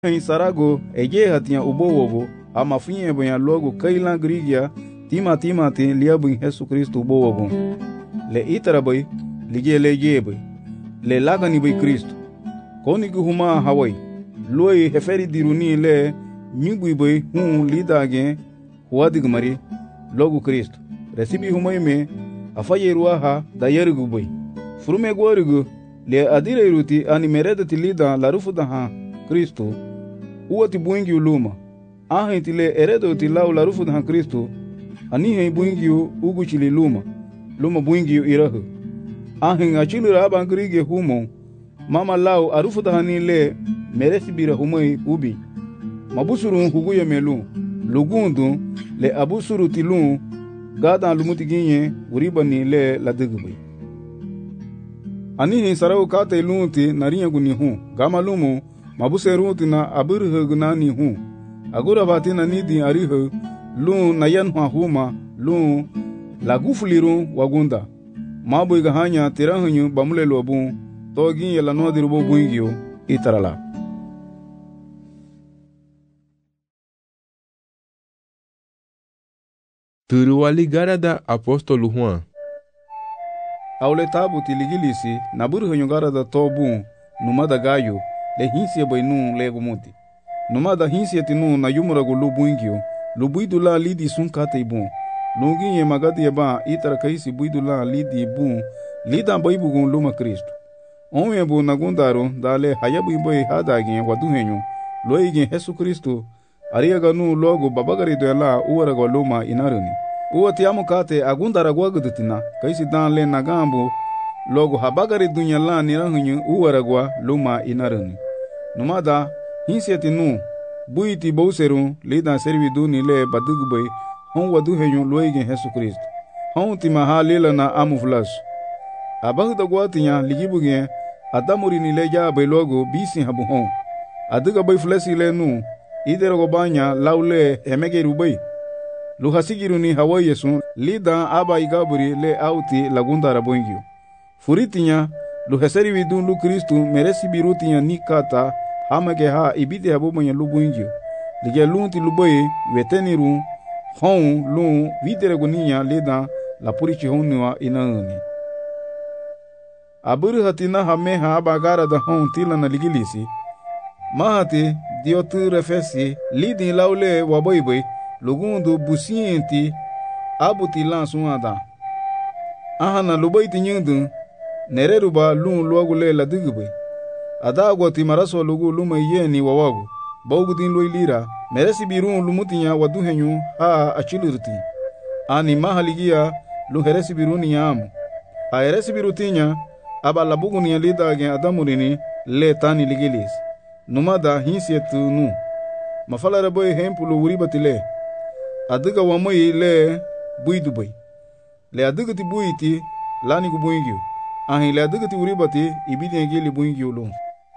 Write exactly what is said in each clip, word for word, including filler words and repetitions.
Em Sarago, Egeha tinha o bovo, a mafinha banha logo Kailan Grigia, Tima Tima tem liabin Jesus Cristo bovo. Le Itarabai, Ligia Legebai, Le Lagani bai Cristo. Konigu Huma Hawaii, Loi Heferi Diruni Le, Mingui bai Hum Lidagen, Huadigmari, Logo Cristo. Recibi Humaime, Afayeruaha, Dayergu bai. Frume Guarigu, Le Adire Ruti, Animereda Tilida, Larufu da Cristo. Uati buingi uluma. Ahen tile eredo tilau la rufu da Cristo. Anihen buingi ugu chili luma. Luma buingi irahu. Ahen achili raba ngrige humo. Mama lau arufu da hanile meresi bira humai ubi. Mabusuru huguya melu. Lugundu le abusuru tilun. Gada lumuti ginye uriba ni le la digubay. Anihen sarau kata ilunti narinya guni hun. Gama lumu. Mabuseruti na abirhe gnani hu. Agura batina nidi arihe lu nayan huma lu lagufuliru wagunda. Mabu igahanya tirahanyu bamule lobu togi yela no dirubo buingio itarala. Turuali garada apostolo Juan. Aule tabu tiligilisi na burhanyu garada tobu numada gayo. Le hinsia bai nun lego muti. Numada hinsia tinu na yumura go lubu ingio. Lubuidu la lidi sun kate ibun. Lungi ye magadi yeba itara kaisi buidu la lidi ibun. Lida bai bugun luma Kristo. Onwe bu nagundaro dale hayabu ibai hadagin waduhenyo. Loigin Yesu Kristo. Ariaga nu logo babagari doela uwara go luma inaruni. Uwa tiamu kate agundara gwagudutina. Kaisi dan le nagambu. Logo habagari dunya la nirahunyu uwaragwa luma inarani. Numada hinsiati nu buiti bouseru lida servidu ni le badugubay hon wadu henyu loigen Yesu Kristo. Hon tima ha lela na amuflas. Abagda gwatinya ligibugen adamuri ni le jabe logo bisi habu hon. Aduga bay flesi le nu idero go banya laule emegeru bay. Luhasigiru ni hawa yesu lida aba igaburi le auti lagunda raboingio. Furitinya lu heseri vidun lu Kristu meresi birutinya nikata hamage ha ibide habomonya lu buingio. Lige lunti lu boye weteniru hon lu videre guninya leda la purichi honua inaani. Aburu hatina hame ha abagara da hon tila na ligilisi. Mahati diotu refesi lidi laule waboiboy lugundu busienti abuti lansuada. Ahana luboiti nyundu nereruba lun luagule la digube. Adagwa timaraso lugu luma yeni wawagu. Baugudin loilira. Meresi birun lumutinya waduhenyu ha achilurti. Ani mahaligia lu heresi biruni yamu. Ha heresi birutinya aba labuguni lida gen adamurini le tani ligilis. Numada hinsietu nu. Mafala reboy hempulu uribatile. Adiga wamoi le buidubay. Le adigati buiti lani gubuingyo. Ahin le adigati uribati ibidi ngeli buingyo lo.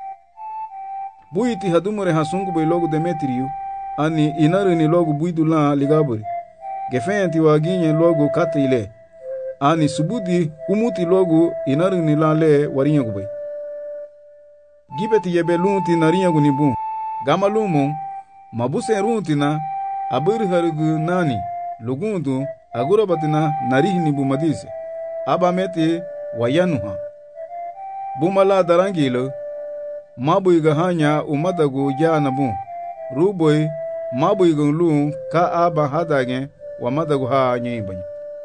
Buiti hadumure hasungu bay logo Demetriu. Ani inarini logo buidu la ligaburi. Gefenti waginye logo kate ile. Ani subudi umuti logo inarini la le warinya gubay. Gibeti yebelunti narinya gunibu. Gama lumo mabuse runti na abiri harigu nani lugundu agura batina narihini bumadise. Aba meti wayanuha. Bumala darangilo mabu igahanya umadagu jana bu. Ruboy mabu igunlu ka aba hadage wa madagu ha nyibany.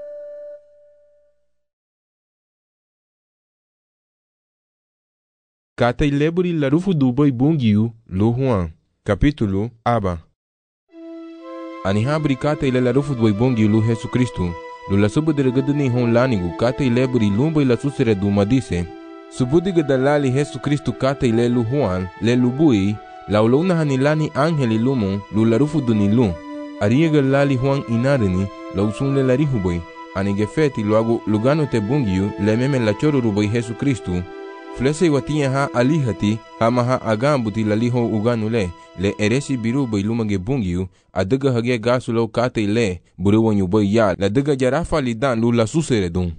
Kata ileburi larufu duboy bungiu lu Juan. Capítulo aba. Ani habri kata ile larufu duboy bungiu lu Jesu Kristu. Lu la subu dirigedani hon lanigu kata ileburi lumboy la susere dumadise. Subudiga dalali Jesu Kristu kata ile lu Juan le lubui la uluna hanilani angeli lumo lu larufu dunilu. Ariega lali Juan inarini la usun le larihuboy. Ani gefeti luagu lugano te bungiu le meme la choro ruboy Jesu Kristu. Flese watinya ha alihati hama ha agambuti laliho uganule le eresi biru boy lumage bungiu adaga hage gasulo kata ile buruwanyu boy ya la daga jarafa lidan lu la susere dun.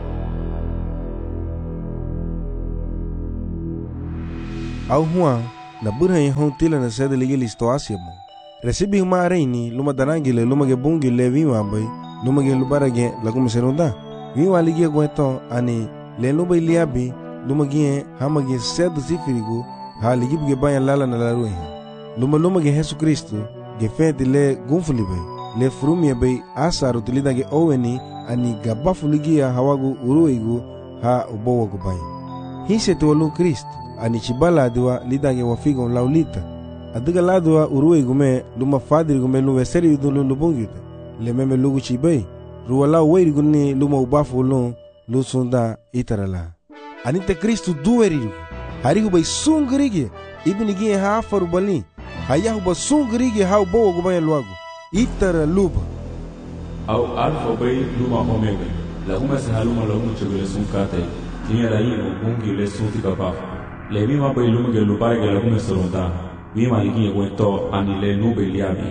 Au Juan na burhan yahon tila na sede ligili stoasia mo. Resibi huma reini luma danangile luma ge bungi le viwa bai luma ge lubara ge lagu meserunda. Viwa ligia gweto ani le luma iliabi luma ge hama ge sede sifirigu ha ligib ge bayan lala na laruhe. Luma luma ge Yesu Kristo ge fenti le gunfuli bai le frumia bai asaru tilida ge oweni ani gabafu ligia hawagu uruigu ha ubowa gu bai. Hise tuwalu Kristo ani chibala adiwa lidage wafigo laulita adiga ladwa uruwe gume luma fadiri gume lume seri udulu lubungita le meme lugu chibai ruwala weiri guni luma ubafu ulun lusunda itarala anite Kristu duweriru harigu bai sungrige ibini gie haafaru bali hayahu ba sungrige hau bowa gubaya luagu itara luba au alfa bai luma omega la huma sahaluma la huma chugule sunkate tinya la ino bungi le sunti kapafu le mima bai luma ge lupare ge la huma saronda mima ligi gwento ani le nube liabi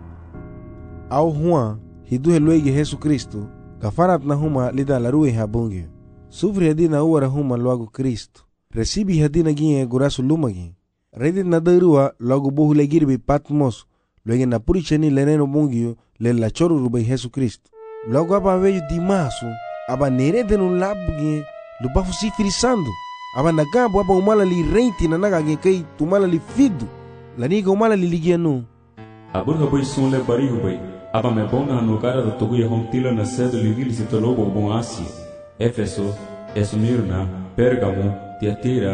au huwa hidu helwege Yesu Kristo kafarat na huma lida la ruwe habungi sufri hadina uwara huma luagu Kristo resibi hadina gie gurasu lumagi redit na darua luagu bohu le girbi Patmos luege na puricheni le neno bungio le la choru rubai Yesu Kristo luagu aba veju dimasu aba neredenu labugie lubafu sifiri sandu aba nagambo aba umala li reinti na naga ge kai tumala li fidu la niga umala li ligia nu aburga bai sun le barihu bai aba me bonga no cara da togu ye hontila na sedo li vili se tolobo bon Asia Efeso Esmirna Pergamo Tiatira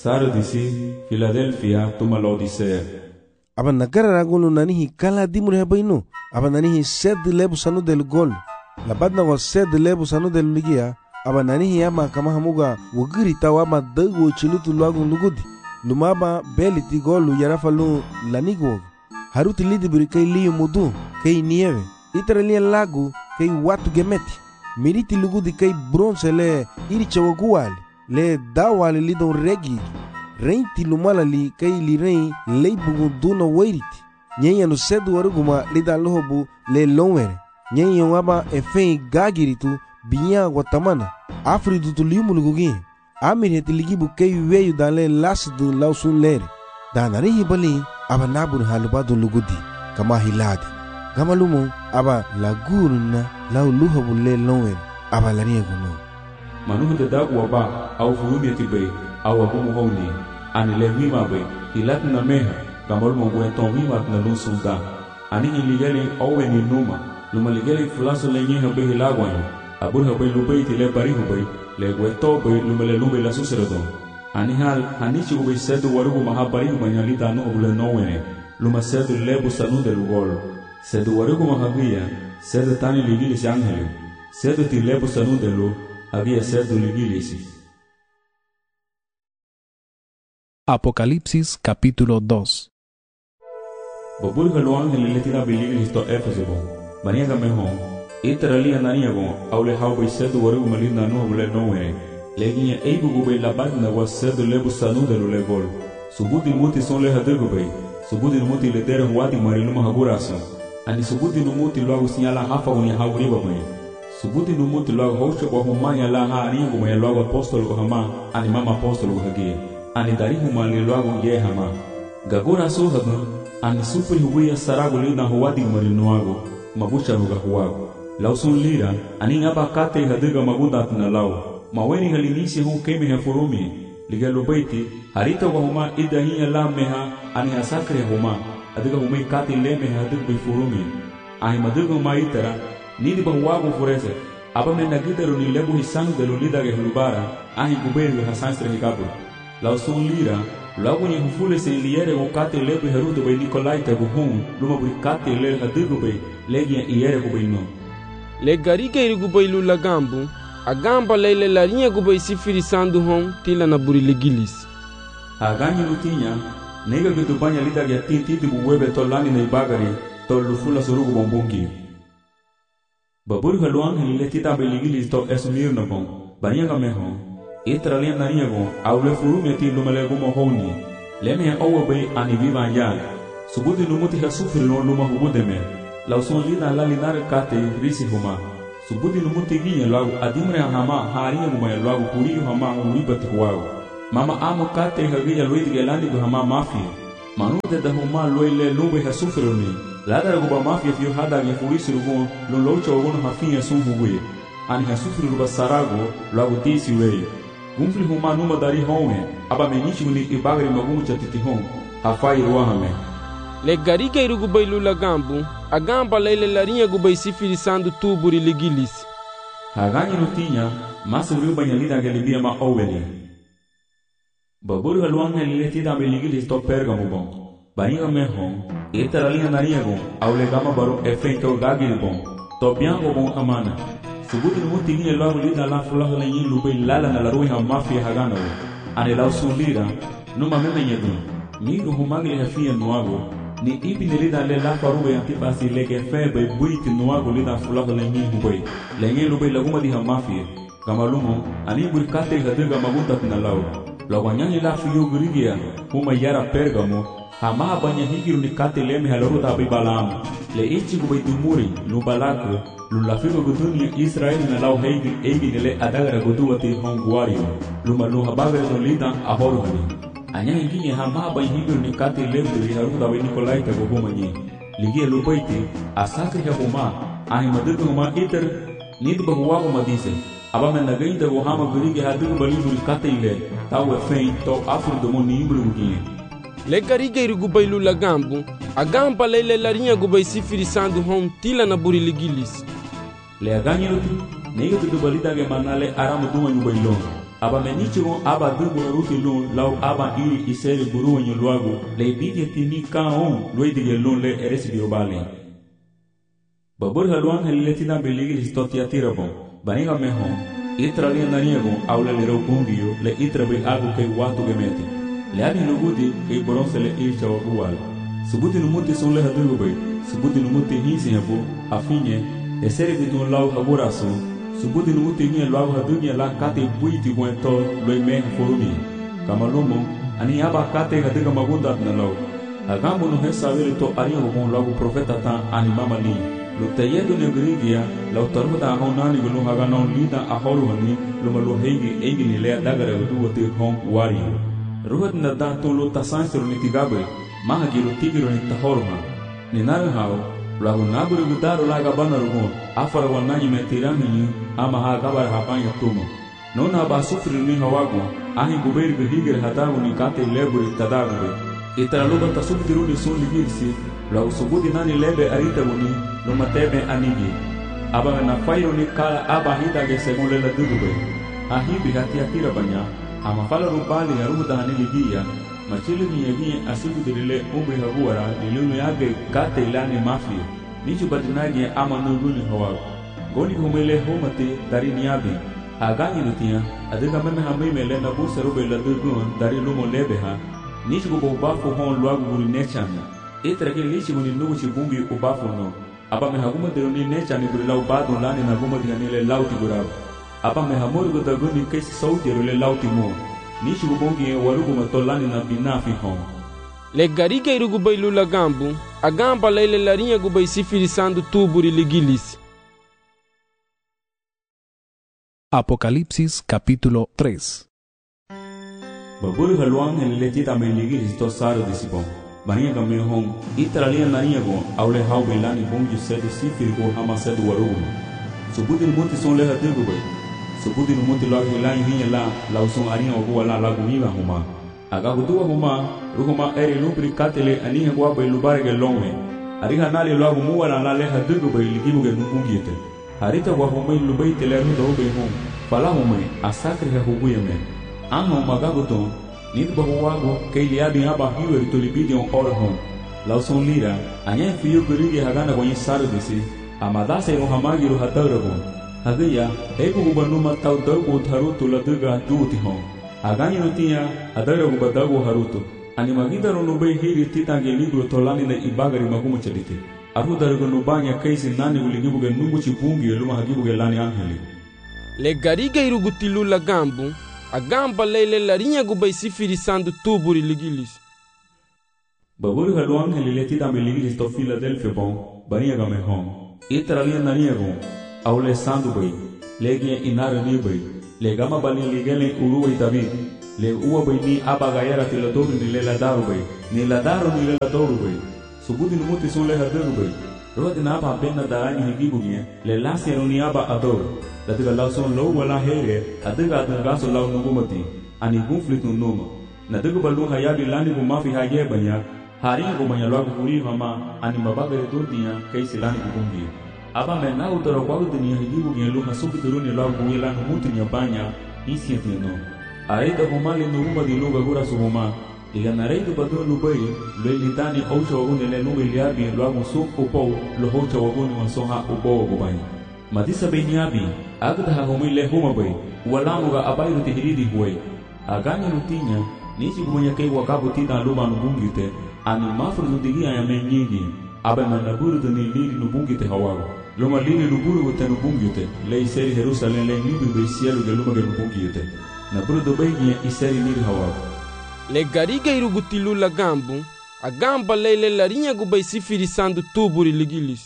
Sardisi Philadelphia tumala Odisea aba nagara ragunu nanihi kala dimur he bai nu aba nanihi sed lebu sanu del gol la badna go sed lebu sanu del ligia aba nanihi ama kama hamuga wugiri tawa ma dago chilutu luagu lugudi lumaba beliti golu yarafalu lanigo haruti lidi buri kai liyo mudu kai nieve itaralia lagu kai watu gemeti miriti lugudi kai bronze le iri chawaguali le dawali lidon regi reinti lumala li kai li rein leibugu duna wairiti nyenya no sedu waruguma lida lohobu le lonwere nyenya waba efei gagiritu binya guatamana afridu tu limu lugugi amir heti ligibu kei weyu dale lasdu lausun lere danari hibali aba nabur halubadu lugudi kama hiladi gama lumu aba laguruna lau luhabu le lonwen aba laniya guno manuhu te dagu waba au furumi etibe au wabumu honi ani le wima be hilat na meha gamol mo gwenton wima na lusunda ani iligeli owe ni numa luma ligeli fulaso le nyeha be hilagwanyo abur ha bai lubai ti le barihu bai le gweto bai lumele lubai la suserodo ani hal hanichi ubai sedu warugu maha barihu banyali danu obule nowene luma sedu lebu sanu de lugol sedu warugu maha guia sedu tani ligilisi angeli sedu ti lebu sanu de lu había sedu ligilisi. Apocalipsis capítulo dos. Bobur halu angeli letira biligilisi to Efeso bo baniaga mehon itaralia naniago aule hau bai sedu warugu malina no obule nowene leginha eibu gubei labadna wa sedu lebu sanu de lu legol subudi muti son le hadego bai subudi muti le dere huati marinuma haguraso ani subudi muti logo sinyala hafa unya hauriba bai subudi muti logo hosho bo humanya la ha ringo mai logo apostolo ko hama ani mama apostolo ko hage ani dari huma le logo ye hama gagura so hadu ani supri huia sarago lina huati marinuago mabucha ruga huago lausun lira ani ngaba kate hadega magudat na lao maweni halinisi hu kemi ha furumi ligalo baiti harita wa huma idahiya la meha ani asakre huma adiga huma kati leme ha dig bi furumi ai madugo maitara nidi bahwago furese aba me nagidaro ni lebu hisang de lulida ge hulubara ai guberu hasanstre hikabu lausun lira lagu ni hufule se liere o kate lebu haruto be nikolai tabu hum luma bu kate le hadigo be legi iere go be no le garike irigu be lula gambu agamba leile la linha gubai sifiri sandu hon tila na buri legilis aganyi lutinya nega gitu banya lida ya tinti di buwebe tolani na ibagari tol lufula surugu bombongi babur haluan hele tita be legilis to esmir na bon banya ga meho itralia na niago aule furumi ti lumale gumo honi leme owo be ani viva ya subudi numuti ha sufri no luma hubudeme lauson lida la linar kate risi huma subudi numuti ginya lagu adimre hama hariya mumaya lagu kuriyo hama uribati huago Mama amo kate hagia luid gelani go hama mafia. Manute da huma loile lumbe ha sufroni. Lada go ba mafia fio hada ge furisi rugo lo locho go no hafinha sunhuwe. Ani ha sufri ruba sarago logo disi wei. Gumfli huma numa dari honge aba menichi ni ibagri magumu chatiti hon. Hafai ruahame. Le gariga irugu bailu la gambu, a gamba leile larinha gubai sifirisando tuburi ligilis. Hagani rutinha, masa uriu banhalida galibia ma oweli. Baburu haluang helitida beligilis to pergamo bom. Baringa mehon, etaralinha nariago, ao legama baro efeito gagil bom. To biango bom amana. Subuti no mutinha logo lida la fulaha lenhin lubai lala na laruha mafia hagana. Anelau sulira, numa memenhedum. Migo humagli hafia no ago. Ni ipi nilida le la faru e antipasi leke febe buiti nuago lida fulaga lengi hubai. Lengi lubai laguma di hamafie. Gamalumo, ani buri kate hadiga magunta tinalaw. Lawanyanyi la fiyo gurigia, huma yara pergamo, hama banya higiru ni kate leme halaruta api balam. Le ichi gubai dumuri, lubalakre, lulafigo gudunia Israel na lau heigi eigi nile adagara guduwati honguario. Lumalu habagare no lida ahoruhani. Anya ingine hama ba higiru ni kate lebri haruda we Nikolai ta go manyi ligia lubaiti asakri ha huma ani madadu huma iter nid ba huwa huma dise aba men nagai da go hama gurige hadu bali buri kate ile tawe fein to afur do moni imbru ngi le gariga irugu bailu la gambu a gamba leile larinha gubai sifirisando hon tila na buri ligilis le aganyi ruti nega du bali da ge manale aramu du manyu bailo aba menichigo aba dubu ruti lun lau aba iri iseri buru wanyo luago le bidi tini kaon luidige lun le eresi biobale. Babur haluan haliletina beligi listoti atirabo, baninga mehon, itra li naniego aula le ropungiyo le itra be agu kei watu gemeti. Le ani lugudi kei boronse le ircha wagual. Subuti numuti son le hadugo bay, subuti numuti hinsi habu, hafinye, eseri bitun lau haburaso, subuti numuti nye luago hadunya la kate buiti buento loi meha foruni. Kamalumo, ani aba kate hadiga magunda na lau. Agambo no hesa vele to aria bon luago profeta tan animama li. Lo tayedo ne grigia, lau taruda ahonani gulu haganon lida ahoruhani, lumalu heigi eigi ni lea dagara gudu wate hong wario. Ruhat na dato lo tasansero ni tigabe, maha giro tigiro ni tahoruha. Ni nare hao, luago naburi gudaro laga bana rugon, afara wananyi metirani ama ha gabar hapanya tumo. Nona ba sufri ni hawago, ahi guberi gihigir hadago ni kate leburi tadagube. Itara luba tasubdiru ni sun ligirsi, luago subudi nani lebe arita wuni, luma tebe anigi. Aba na fairo ni kala aba hidage segun lela dugube. Ahi bihati akira banya, ama fala rubali ya ruda hani ligia, machili ni yegi asubdirile umri haguara, nilunu yage kate ilani mafia. Nichu badinagi ama nuguni hawago. Goni humele homate dari niabi. Agani nutia, adiga meme hamimele na busa rube la dugun dari lumo lebeha. Nichu gubo bafo hon luagu guri nechani. Itrake lichi guni nugu chibungi ubafo no. Aba me haguma deroni nechani guri lau badu lani na guma dihanile lauti gurab. Aba me hamori gudaguni kesi sauti rule lauti mo. Nichu gubongi warugu matolani na binafi hon. Le gariga irugu bailu la gambu, a gamba leile larinha gubai sifirisando tuburi ligilis. Apocalipsis capítulo tres. Baburi haluan heliletita meligis to saro disipon. Bania gamehon, itaralia naniago, aule hau belani bongi sedu sifirgo hama sedu waruguno. Subuti numuti son leha digube. Subuti numuti lag hilai hinya la, lauson aria ogua la lagumiva huma. Agagudua huma, ruhuma eri lubri katele anihe guabe lubarege longwe. Ariha nali lagu muwa la la leha digube ligibuge nubungite. Harita wa humay lubay teleru do be hum fala humay asakri ha hubuye men anno magagoton nit bahuwago kay liabi aba hiwer to libidi on ora hum lauson lira anya fiyo gurigi hagana gonyi saru disi amada se no hamagi ru hatarago hagaya ego gubanuma taw dago tharuto ladaga duti hum agani nutia adara gubadago haruto animagida ro nubay hiri titange libro tolani na ibagari magumo chadite Aru darugo nubanya kaisi nani uligibuge numuchi bungi luma hagibuge lani angeli. Le gariga irugutilu la gambu, a gamba leile larinha gubai sifirisando tuburi ligilis. Baburi halu angeli letida me ligilis to Philadelphia bon, bania game hon. Itaralia naniago, aule sandu bay, legia inara ni bay, le gama bani ligele uruwe David, le uwa bay ni abaga yara ti la doru ni le la daru bay ni la daru ni le la doru bay subudi no muti son le hadaru bay rodi na ba benna da ani higibu ye le la sero ni aba ador la tiga la son lo wala here adiga adiga so law no gumati ani conflict no noma na diga balu hayabi lani bu mafi haye banya hari ko banya lo kuri mama ani mabaga re dordiya kai silani bu bungi aba me na utoro kwa dunia higibu ye lo hasubi duruni lo bu la no muti nya banya isi tino aida ko mali no gumba di luga gura subuma iga na reidu badro lu bay lo litani hocha wagun le no miliabi lo amu su upo lo hocha wagun wa soha upo go bay madisa benyabi agda ha homi le homa bay wala mu ga abai ruti hiridi huai aganya rutinya nisi gumanya kai wakabu tina luma no bungite ani mafru no digi aya menyigi abai manaburu de ni liri no bungite hawago luma liri no buru wote no bungite le seri Jerusalem le libi be cielo de luma ge no bungite na buru do baynya iseri liri hawago le gariga irugutilu la gambu a gamba lele la rinha gubay sifiri sandu tuburi ligilis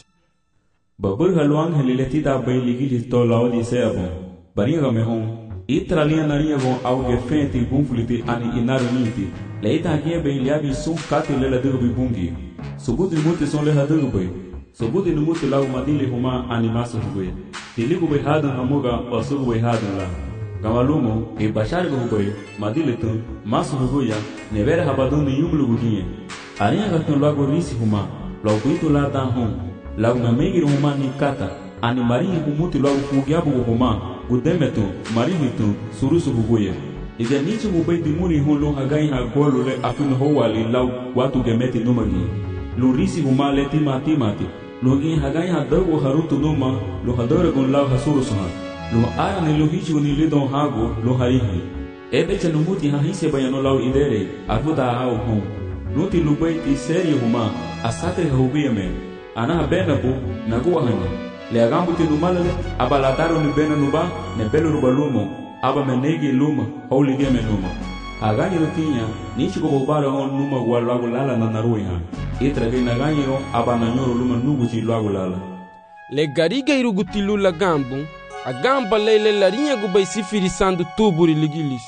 babur halwang helile tita bay ligilis to lao di seabo baringa mehon itra linha narinha gon auge fente bunfliti ani inaruniti le ita gie bay liabi sun kati lela dugu bi bungi subuti muti son le hadugu bay subuti no muti lau madili huma ani masu hugwe tiligu bay hadan hamuga osugu bay hadan la Gamalumo e bashar go boy madiletun masu hugoya nevera habadun ni yumlu guginye arinha gatun lago risi huma logo itu la dan hum lago mamegi huma ni kata ani marinha humuti lago fugiabu huma gudemetu marihitu surusu hugoya ide nichu gubay dimuri hum lo hagai ha golu le afin howali law watu gemeti numagi lo risi huma le timati mati lo gi hagai ha dawo harutu numa lo hadore gon law hasurusu lo ara ne lo hichu ni le don hago lo harihi ebe chanu muti ha hise bayano law idere afuta ha hum nuti lo bay ti seri huma asatre hubiyame ana benabu nago hanya le agambu ti numala abalataro ni bena nuba ne belo rubalumo aba menegi luma holi game numa agani rutinya nichi ko bobara on numa gwalago lala na naruiha itra ge naganyiro aba na nyoro luma nugu ti lago lala le gariga irugutilu la gambu a gamba lele la rinha gubay sifiri sandu tuburi ligilis.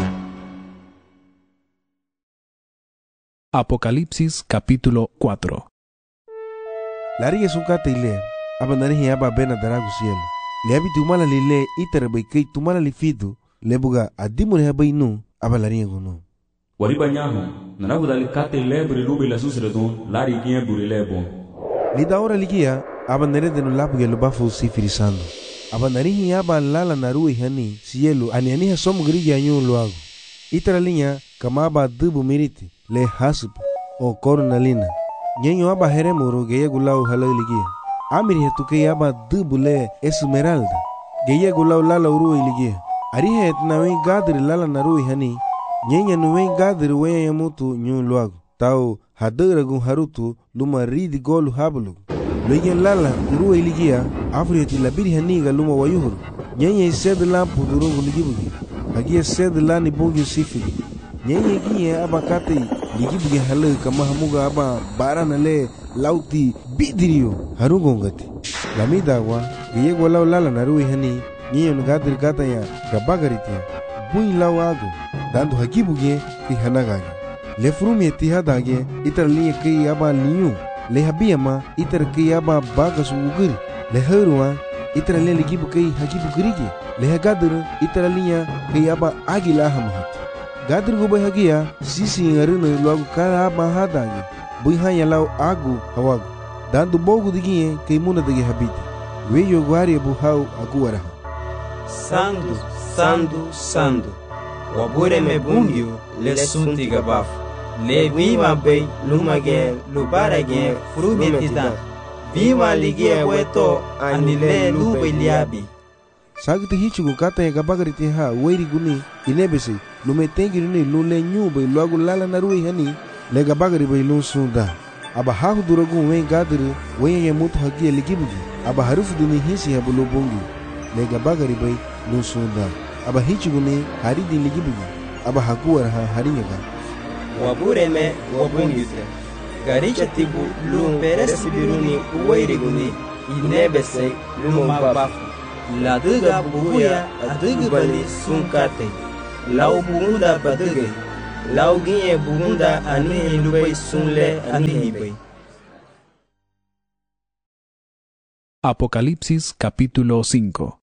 Apocalipsis capítulo cuatro. La rinha sunkata ile abanani aba bena daragu cielo le abi tumala lile itara bay kay tumala lifidu lebuga adimune habay nu aba la rinha gono wali banyaho nanabu dali kate lebre lubi la susredon lari gien buri lebo lida ora ligia aba nerede no labu gelo bafu sifiri sandu aba narihi aba lala narui hani cielo ani ani ha somu grigi anyu luago itara linha kama aba dubu miriti le hasub o cornalina nyenyo aba heremuro geya gulau halaligia amiri hetuke aba dubu le esmeralda geya gulau lala uru iligia ari het nawe gadri lala narui hani nyenya nuwe gadri we yamutu nyu luago tau hadara gun harutu luma ridi golu hablu Loyen lala uru iligia afrieti labiri haniga luma wayuhuru nyenye sed la pudurungu ligibugi agia sed la ni bongi sifiri nyenye gie aba kate ligibugi halu kama hamuga aba barana le lauti bidirio harungongati lamida wa gie golau lala narui hani nyenye nugadir gata ya gabagaritia bui lau agu dandu hagibugi ki hanagagi le frumi etihadage itarliye ki aba liyu le habiyama itar ke aba baga suguri le herwa itar le ligibu ke hagibu grige le hagadur itar liya ke aba agila hamhat gadur go bahagia sisi ngarino logo kala aba hadage bui hanya law agu hawagu dandu bogu digie ke muna dege habiti weyo gwari bu hau aguara sandu sandu sandu wabure me bungyu le sunti gabafu le viva bay lumage lubarage frumetida viva ligie weto anile lube liabi sagti hichugo kata ga bagariti ha weiri guni inebesi lume tengi ni lule nyube logo lala narui hani le ga bagari bay lun sunda aba ha duragu we gadri we yemut hagie ligibugi aba harufu duni hisi habulu bongi le ga bagari bay lun sunda aba hichugo ni haridi ligibugi aba hakuara ha haringa wabureme wabungite garicha tibu lum peresi biruni uwairiguni inebese lum bafu la duga buya adugu bali sunkate lau bugunda badege, lau ginye bugunda anihi lubay sunle anihi bay. Apocalipsis capítulo cinco.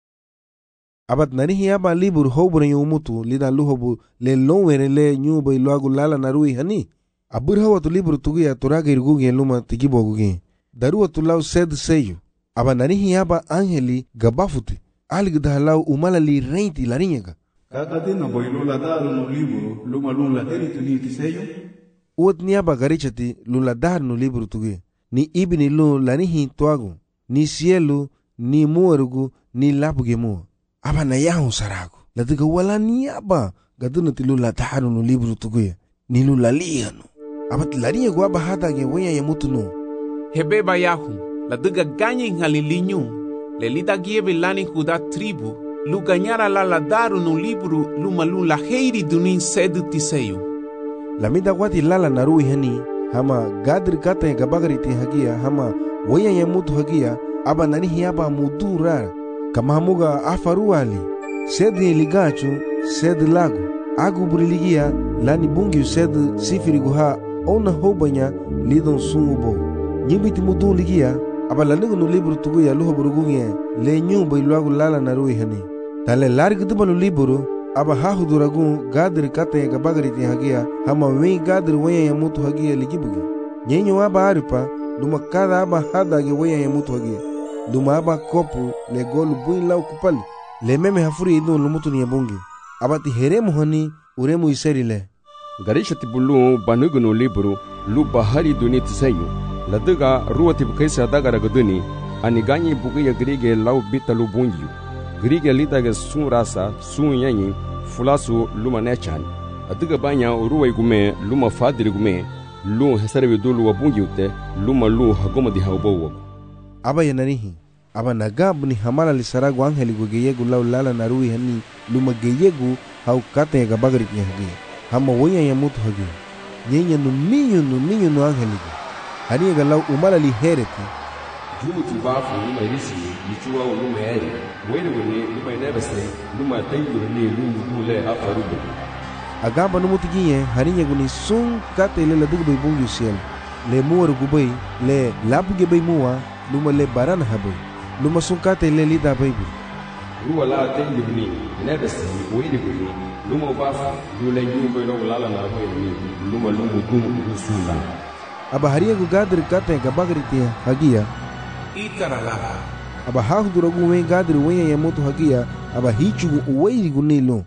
Abat nanihi aba libur hobure yumutu lidan luhobu le lonwere le nyuba iluagu lala narui hani. Abur hawa tu libur tugi ya turaga irgugi luma tigibogugi. Daruwa tu lau sed seyu. Aba nanihi aba angeli gabafuti. Aligda lau umalali reinti larinyega. Kakatina boilula daru no liburu luma lula heritu ni tiseyo. Uot ni aba garichati lula daru no liburu tugi. Ni ibini lu lanihi tuagu. Ni sielu, ni muerugu, ni lapuge mua. Aba na yahu saragu. Latiga wala ni aba. Gaduna ti lula daru no liburu tugi. Ni lula lihanu. Aba tilarinya gu aba hatage wenya ya mutu no. Hebeba yahu. Latiga ganyi ngalilinyu. Lelita giebe lani kuda tribu. Lu ganyara la la daru no liburu luma lula heiri dunin sedu tiseyu. Lamida wati lala narui hani. Hama gadri kata ya gabagari ti hagia. Hama wenya ya mutu hagia. Aba nanihi aba mudu rara. Kama hamuga afaru ali. Sedi ligachu, sedi lagu. Agu buriligia lani bungi sedi sifiri guha. Ona hobanya lidon sungubo. Nyibiti mudu ligia. Aba lanigu no liburu tugu ya luho burugungi le nyumba iluagu lala narui hani. Tale largi duba no liburu. Aba hahu duragun gadri kata ya gabagari ti hagia. Hama wen gadri wenya ya mutu hagia ligibugi. Nyenyo aba aripa. Duma kada aba hadage wenya ya mutu hagia. Duma aba kopu le golu buin lau kupali. Le meme hafuri idun lumutu ni ya bungi. Aba ti heremu hani uremu iseri le. Garisha tibulu banugu no liburu lu bahari duni tisayu. Ladaga ruwa tibukaisa daga ragaduni. Aniganyi bugiya grige lau bita lu bungiyu. Grige lidaga sun rasa sun yanyi fulasu luma nechan. Adiga banya ruwa igume luma fadiri gume. Lu hesarewe dulu wa bungiyu te luma lu hagoma di haubowo. Aba yanarihi. Aba nagabu ni hamala li saragu angeli gu geyegu lau lala narui hani luma geyegu hau kata ya gabagari ti hagi. Hama wenya ya mutu hagi. Nyenya nu minyu nu minyu nu angeli gu. Hani ya galau umala li hereti. Jumu tibafu luma irisi lichua u luma eri. Wele wene luma inebese luma tenguru ni lungu dule afarubu. Agamba no mutu ginye hani ya guni sun kata ile ladugu bai bungi usiel. Le muwaru gubai le labuge bai muwa luma le barana habai. Luma sun kata ile lida bai bu. Ruwa la tenguru ni inebese wele wene luma bafu dule nyumba ilo lala na bai ni luma lungu dumu usula. Aba haria gu gadri kata ya gabagari ti hagia. Itaralala. Aba hahu duragu wen gadri wenya ya mutu hagia. Aba hichugu uweiri gu nilo.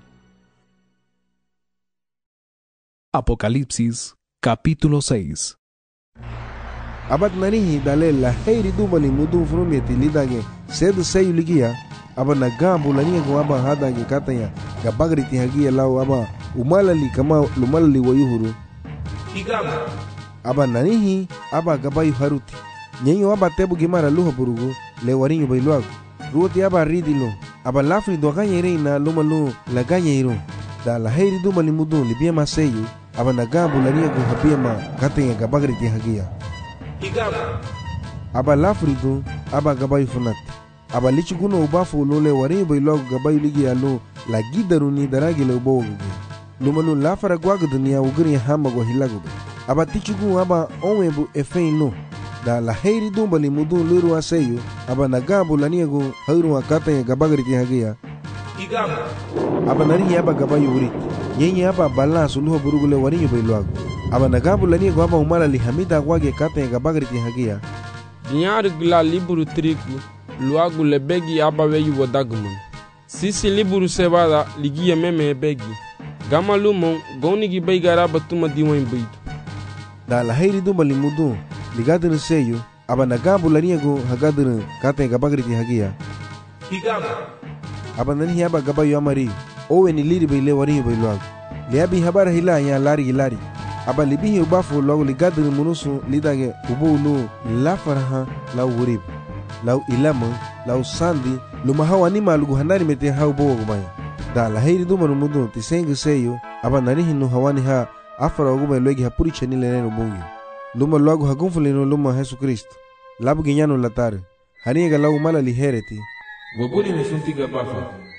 Apocalipsis capítulo seis. Abat nanihi dale la heiri dumali mudu frumeti lidage sedu seyu ligia. Aba nagambu lania gu aba hadage katanya gabagri ti hagia lau aba umalali kama lumalali wayuhuru. Igamu. Aba nanihi aba gabayu haruti. Nyenyo aba tebu gimara luho burugu le warinyo bailuagu. Ruoti aba ridilo. Aba lafri do ganya reina lumalu la ganya iru. Da la heiri dumali mudu libia maseyu. Aba nagambu lania gu habia ma katanya gabagri ti hagia. Igamu. Aba lafri do aba gabayu funati. Aba lichu guno ubafu lole warinyo bailuagu gabayu ligi alu la gidaru ni daragi le ubo gugu. Lumalu lafara guagu dunia ugiri hama go hilagu. Aba tichugu aba onwebu efein no. Da la heiri dumbali mudu luru aseyu. Aba nagabu laniagu hairu akata ya gabagari ti hagia. Igamu. Aba narihi aba gabayu uriti. Nyenye aba bala suluho burugule warinyo bailuagu. Aba nagabu laniagu aba umala li hamida wage kata ya gabagari ti hagia. Dinyar gla liburu triku luagu le begi aba weyu wadagumun. Sisi liburu sebada ligia meme begi. Gama lumon goni gi baigara batuma diwan baitu. Da la heiri dumbali mudu ligadin seyu. Aba nagabu laniagu hagadin kata ya gabagari ti hagia. Igamu. Aba nanihi aba gabayu amari. Owe ni liri baile warinyo bailuagu. Liabi habara hila ya lari hilari. Aba libihi ubafu logo ligadin munusu lidage ubu ulu la faraha lau wurib. Lau ilamu, lau sandi, lumahawa ni malugu handari mete hau bogo gumaya. Da la heiri dumanu mudu tisengu seyu. Aba nanihi nu hawani ha afara oguma luegi hapuri chanile neno bungi. Luma luagu hagunfulino luma Jesu Kristo. Labu ginyano latare. Haniega lau mala lihereti. Wabuni mesuntiga bafa.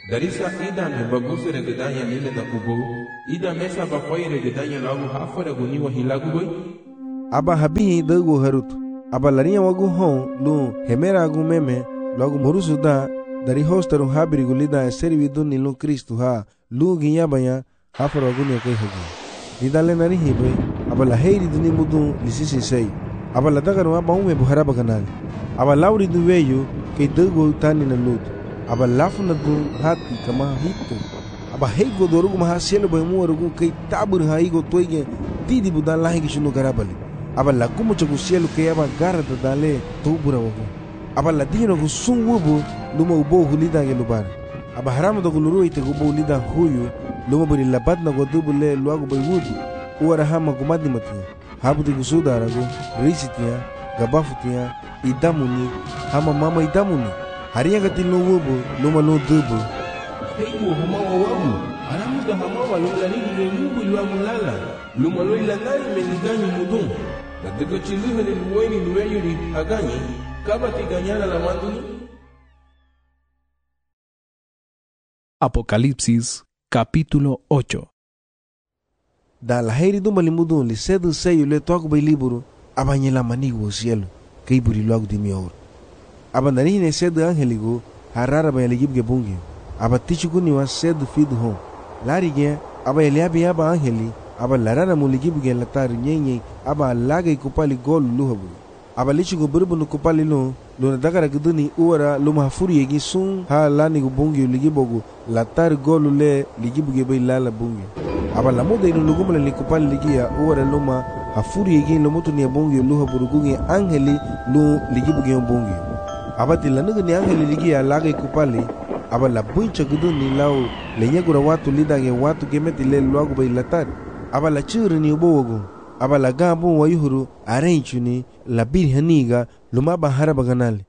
Darisa ida me bagusu regedanya lile na kubo. Ida mesa bafai regedanya lagu hafa reguni wa hilagu boy. Aba habihi dagu harutu. Aba larinha wagu hon lu hemera agu meme lagu morusu da dari hostaru habiri gulida seri viduni lu Kristu ha lu ginya banya hafa reguni kai hagi. Didale nari hibe aba la heiri duni mudu lisisi sei. Aba la dagaru aba ume buhara baganali. Aba lauri du veyu kai dagu tani na lutu. Aba lafu na du hati kama hitu. Aba heigo dorugu maha selo boy muarugu kai tabur ha igo toige didi budan lahi gishunu garabali. Aba la kumu chagu selo kai aba gara da dale tubura wagu. Aba la dino gu sun wubu luma ubo hulida ge lubara. Aba haramu da guluru ite gubo hulida huyu luma buri labat na godubu le luagu boy wudu. Uara hama gumadi matia. Habu de gusuda aragu risitia gabafutia idamuni hama mama idamuni. Hariya gatil no wubu luma no dubu. Heigo hama wawabu. Haramu da hama wa lula nigi le mubu luagu lala. Luma lo ilanari meniganyi mudun. Daga chilihe ni luweni luwenyu ni haganyi. Kaba tiganyana la manduni. Apocalipsis capítulo ocho. Da la heiri do malimudun li sedu seyu le toaku bay liburu abanyela manigo cielo kay buri logo di mior. Abandani ne sedu angeligo harara bay ligib gebungi. Aba tichuku ni wa sedu fidu hon. Lari ge aba eliabi aba angeli aba larana muligib ge latari nyenye aba laga ikupali golu luhabu. Aba lichuku burbu kupali lo lo dagara guduni uara lo mahfuri yegi sun ha lani gubungi ligibogu latari golu le ligib ge bay lala bungi. Aba la muda inu lugumala likupali ligia uara luma hafuri yegi lo mutu ni bungi luhabu gungi angeli lo ligibu ge bungi. Aba tilanuga ni angeli ligia laga ikupali aba la buncha guduni lao lenyagura watu lidage watu gemeti le luagu bay latari. Aba la churi ni ubowogu. Aba la gabu wa yuhuru arenchuni la birhaniga luma bahara baganali.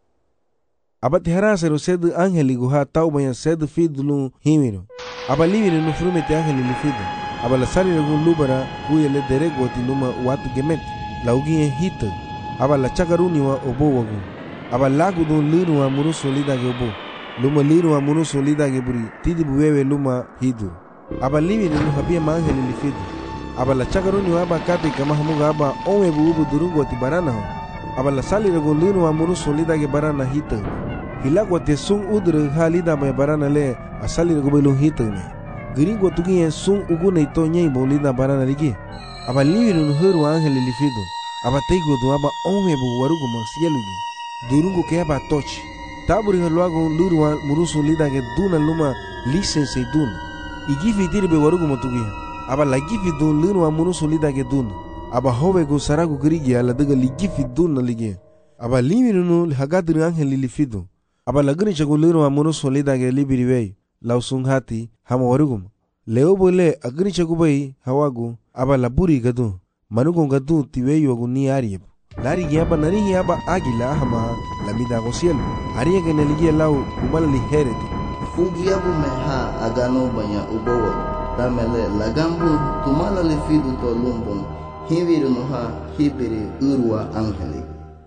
Aba tiharasero sedu angeli guha taubaya sedu fidulu himiro. Aba livire no frumete angeli lifido. Aba la sali lagun lubara huye le derego tinuma watu gemeti la ugie hito. Aba la chakaruni wa obowogu. Aba lagu don liru wa muruso lidage obo. Luma liru wa muruso lidage buri tidi buwewe luma hidu. Aba livire no habia mangeli lifido. Aba la chakaruni wa aba kati kama hamuga aba onwe buubu durungo ti barana ho. Aba la sali rego linu wa muru solida ge barana hita. Hilagwa te sung udre halida me barana le asali rego belu hita me. Gringo tugi en sung ugu ne to nyei bolida barana ligi. Aba liwiru no heru angeli lifido. Aba teigo do aba onwe bu warugo masielugi. Durungo ke aba tochi. Taburi haluago luru wa muru solida ge duna luma lisense duna. Igifi dirbe warugo matugi. Aba la gifi dun linu wa munu solida ge dun. Aba hove go saragu grigi ala daga li gifi dun na lige. Aba liminu nu hagadri angeli lifido. Aba la gani chagu linu wa munu solida ge libiri wei. Lausung hati hama warugum. Leo bole agni chagu bai hawagu. Aba la buri gadu. Manugo gadu tiweyu wagu ni ariyeb. Lari ge aba narihi aba agila hama lamida go cielo. Ariya ge neligia lau umala li hereti. Fugiabu meha agano banya ubowo. Tamele lagambu tumala lefidu to lumbun hiviru noha hibiri urwa angeli.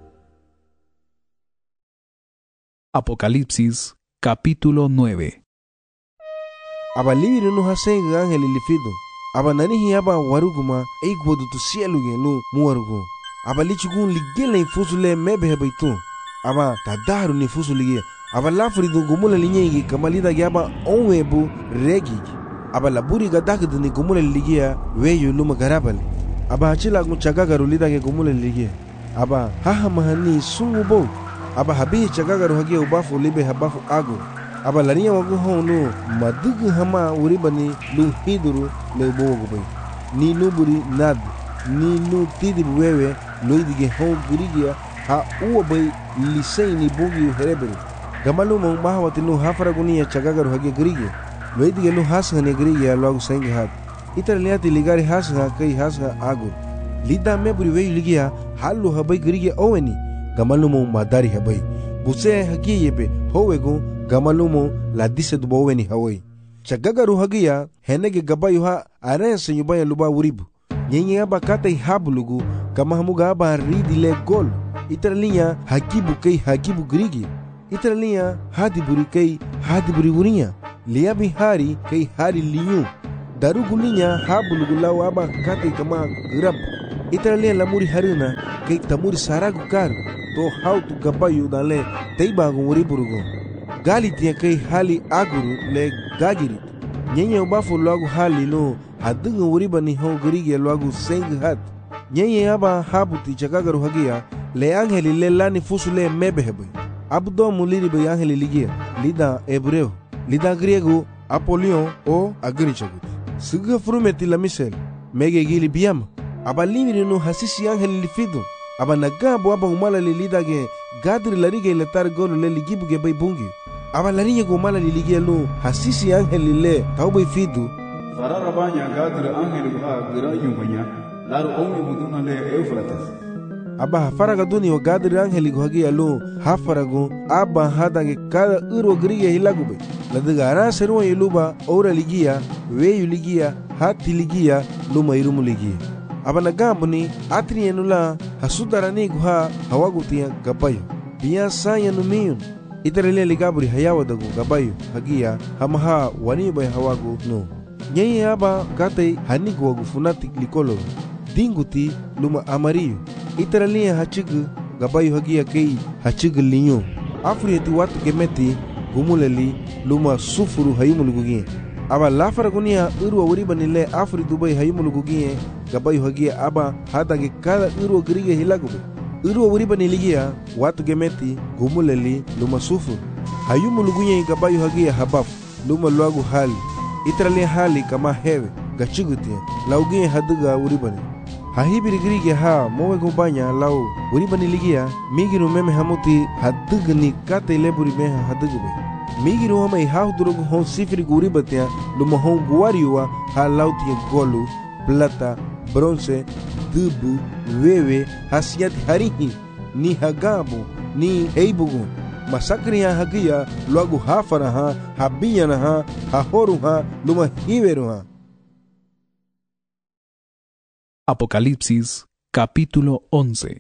Apocalipsis capítulo nueve. Aba liviru noha senga angeli lifido. Aba nanihi aba waruguma eikwodu tu cielo gelu muarugu. Aba lichugun ligela infusule mebe hebaitu. Aba tadaru ni fusuligia. Aba lafridu gumula linyegi kamalida gyaba onwebu regigi. Aba la buri gadak dini gumule ligia weyu luma garabali. Aba hachila chagagaru lidage gumule ligia. Aba haha mahani sungu bo. Aba habihi chagagaru hagia ubafu libe habafu agu. Aba lania wagu honu madugu hama uribani lu hiduru le ubogu bay. Ni nuburi nad. Ni nu tidi wewe loidige hon gurigia ha uwa bay lisei ni bogi hereberi. Gamalu mong mahawati nu hafaragunia chagagaru hagia gurigia. Loidige lu hasga ne grigia logo sengi hat. Itar liati ligari hasga kai hasga agur. Lida meburi wei ligia halu habai grigia oweni. Gamalumo madari habai. Buse hagia yebe howegu gamalumo la dise duba oweni hawai. Chagagaru hagia henege gabayu ha arense nyubaya luba uribu. Nyenye aba kata hablugu kama hamuga aba ridi le gol. Itar liya hakibu kai hakibu grigia. Itar liya hadi buri kai hadi burigurinha liabi hari kai hari liyu daru gulinya ha bulugulau aba kate kama grab itaralia lamuri harina kai tamuri saragu karu to how to gabayu dale teiba gumuri burugo gali tia kai hali aguru le gagiri nyenye ubafo lagu hali no hadungu uriba ni ho grige lagu seng hat nyenye aba habuti chakagaru hagia le angeli le lani fusule mebehebe abdo muliri be angeli ligia lida hebreu lida griego apolion o agrichagut siga frumeti la misel mege gili biam aba limiri no hasisi angeli lifido aba nagabo aba umala lilida ge gadri larige le tar golo le ligibu ge bay bungi aba larinya go umala lilige lo hasisi angeli le tawbe fidu farara banya gadri angeli ha gira yumbanya laru omi buduna le eufratas aba faraga duni o gadri angeli go hagi alo hafarago aba hadange kada uro grige hilagube ladiga ara seru iluba ora ligia weyu ligia hati ligia luma irumu ligia aba nagambuni atrienula hasudarani guha hawagutia gabayo biya saya numiyun itarele ligaburi hayawadagu gabayo hagia hamaha wani bay hawagu no nyei aba kate hanigo wagu funati likolo dinguti luma amarillo itarele hachigu gabayo hagia kei hachigu linyo afrieti watu gemeti gumuleli luma sufuru hayumulugugie aba lafaragunia urwa wuribanile afri dubai hayumulugugie gabayo hagia aba hadange kada urwa grige hilagube urwa wuribaniligia watu gemeti gumuleli luma sufuru hayumulugugie gabayo hagia habaf luma luagu hali itarale hali kama hewe gachigutia laugie haduga wuribani hahibiri grige ha mowe gumbanya lau wuribaniligia migiru meme hamuti hadugni kate leburi meha hadugube migiru hama ihahdurugu hon sifiri guri batia luma hon guariwa ha lautia golu plata bronze dubu wewe hasiati harihi ni hagabu ni heibugu masakri ya hagia luagu hafara ha habiyana ha hahoru ha luma hiveru ha. Apocalipsis capítulo once.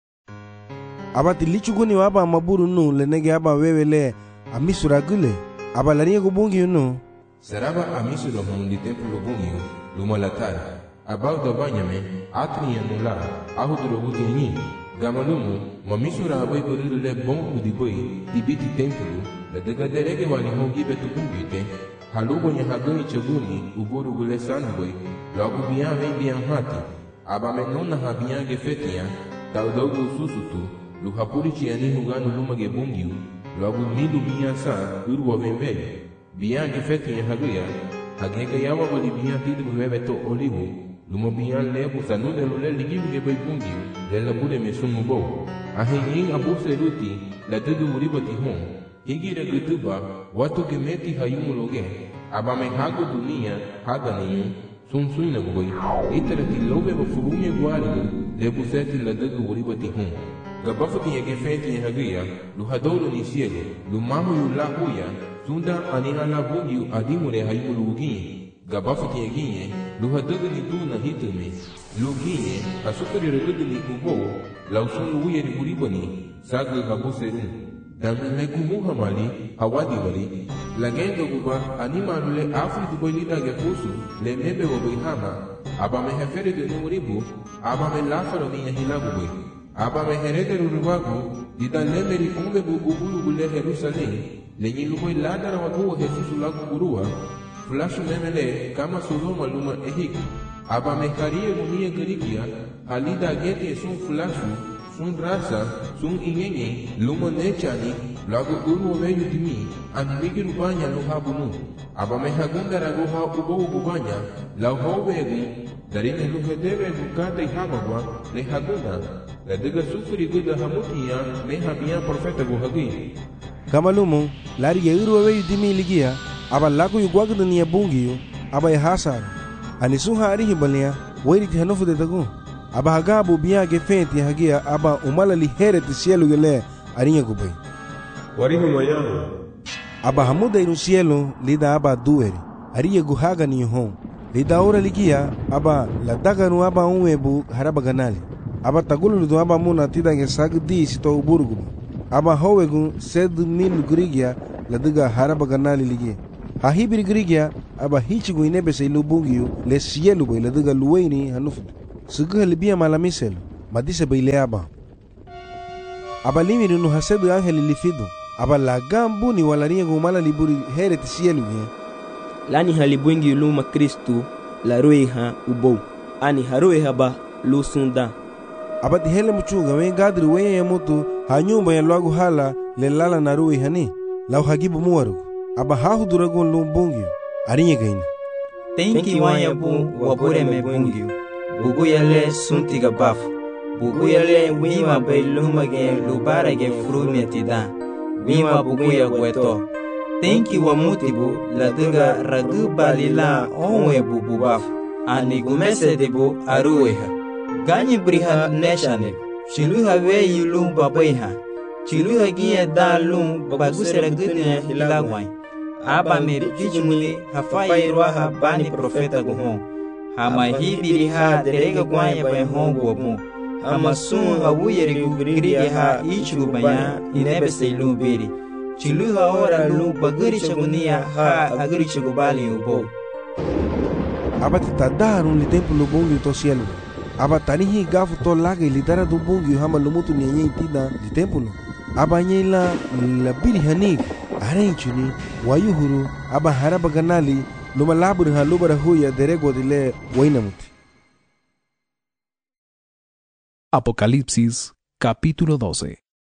Abati lichuguni waba maburu nu lenege aba wewe le amisura gule aba lariye gubungi no seraba amisura hon di templo bungi luma latar abau da banyame atri anula ahudro gudini gamalumu mamisura abai buriru le bongu di boy tibiti templo le daga derege wani hongi betu bungite halugo nya hagani chaguni uburu gule sanboy logo bian vem bian hati aba menona habian gefetia taudogo susutu luhapuri chiani hugano luma gebungiu logo milu bian sa urwa vembe bian gefetia haguya hagega yawa bali bian tidu bebeto olivu luma bian lebu sanude lule ligiu gebay bungiu lela bude mesumu bo ahenyin abu seruti la tudu uribati hon higira gutuba watu gemeti hayumuloge aba me hago dunia haganiu sun sun na goy itara ti lobe ba furume gwari le buseti la dagu uribati hon gabafati yake feti hagia lu hadolo ni siele lu mamu yula huya sunda anina la bungi adimure hayulugi gabafati yake lu hadagu ni tuna hitume lu giye asukari regudu ni kubo la usun uye ni uribani sagu gabuseru damne kumu hamali hawadi wali lagendo guba anima lule afri dubai lida gefusu le mebe wabihama aba me hefere de numuribu aba me lafaro ni yahilagu boy aba me herede ruruwagu dida lemeri umbe bugubulu gule Jerusalem lenyi lumoy ladara wakuwa Jesusu lagu gurua flashu memele kama Sodoma luma ehik aba me kariye gumiye garigia halida gete sun flashu sun rasa sun inyenye luma nechani lagu uru weyu dimi animigi rubanya luhabunu aba me hagunda raguha ubo ubanya lau howegu darine luhedebe bukata ihamagwa le hagunda la diga sufuri guda hamutia me habia profeta guhagi kamalumu lari ye uru weyu dimi ligia aba lagu yugwagda ni bungiyo aba yahasar anisuha arihi balia wairi ti hanofu de tagu aba hagabu biya gefenti hagia aba umala li hereti cielo gele arinya gubai warihi moyano aba hamuda iru cielo lida aba dueri ariya guhaga ni hon lida ora ligia aba la daganu aba unwebu haraba ganali aba tagulu do aba muna tidange sagdi sito uburgu aba howegu sed mil grigia ladiga haraba ganali ligi hahibiri grigia aba hichigu inebe se lubungiu le sielu bay ladiga luwaini hanufud sugu libia malamisel madise bayle aba aba limiri nu hasedu angeli lifidu aba lagambu ni walaria gumala liburi hereti sielu ge lani halibwengi luma Kristu la roiha ubou ani haroiha ba lusunda abati hele muchunga we gadri we yamutu hanyumba ya lwagu hala le lala na roiha ni lau hagibu muwaru aba hahu duragon lumbungi arinye gaina tenki wanya bu wabure me bungi bugu yale suntiga bafu bugu yale wima bay luma ge lubara ge frume tida wima bugu ya gweto tenki wa mutibu ladiga ragu balila onwe bubu bafu ani gumese debu aruweha ganyi briha neshane chiluha we yulum babaiha chiluha giye dalum bagusera gudne hilagwai aba me bijumuli hafai roha bani profeta guhon hama hibiri ha derega gwanya bay hongo mu hama sun hawuyeri gugri ha ichu baya inebe seilu biri chiluha ora lu baguri chagunia ha aguri chagubali ubo abati tadarun li tempo lo bongi to cielo aba tanihi gafu to laga lidara do bongi hama lumutu nyenye tida li tempo lo aba nyela la biri hanik arenchuni wayuhuru aba haraba ganali luma labur ha lubara huya derego dile wainamuti. Apocalipsis capítulo doce.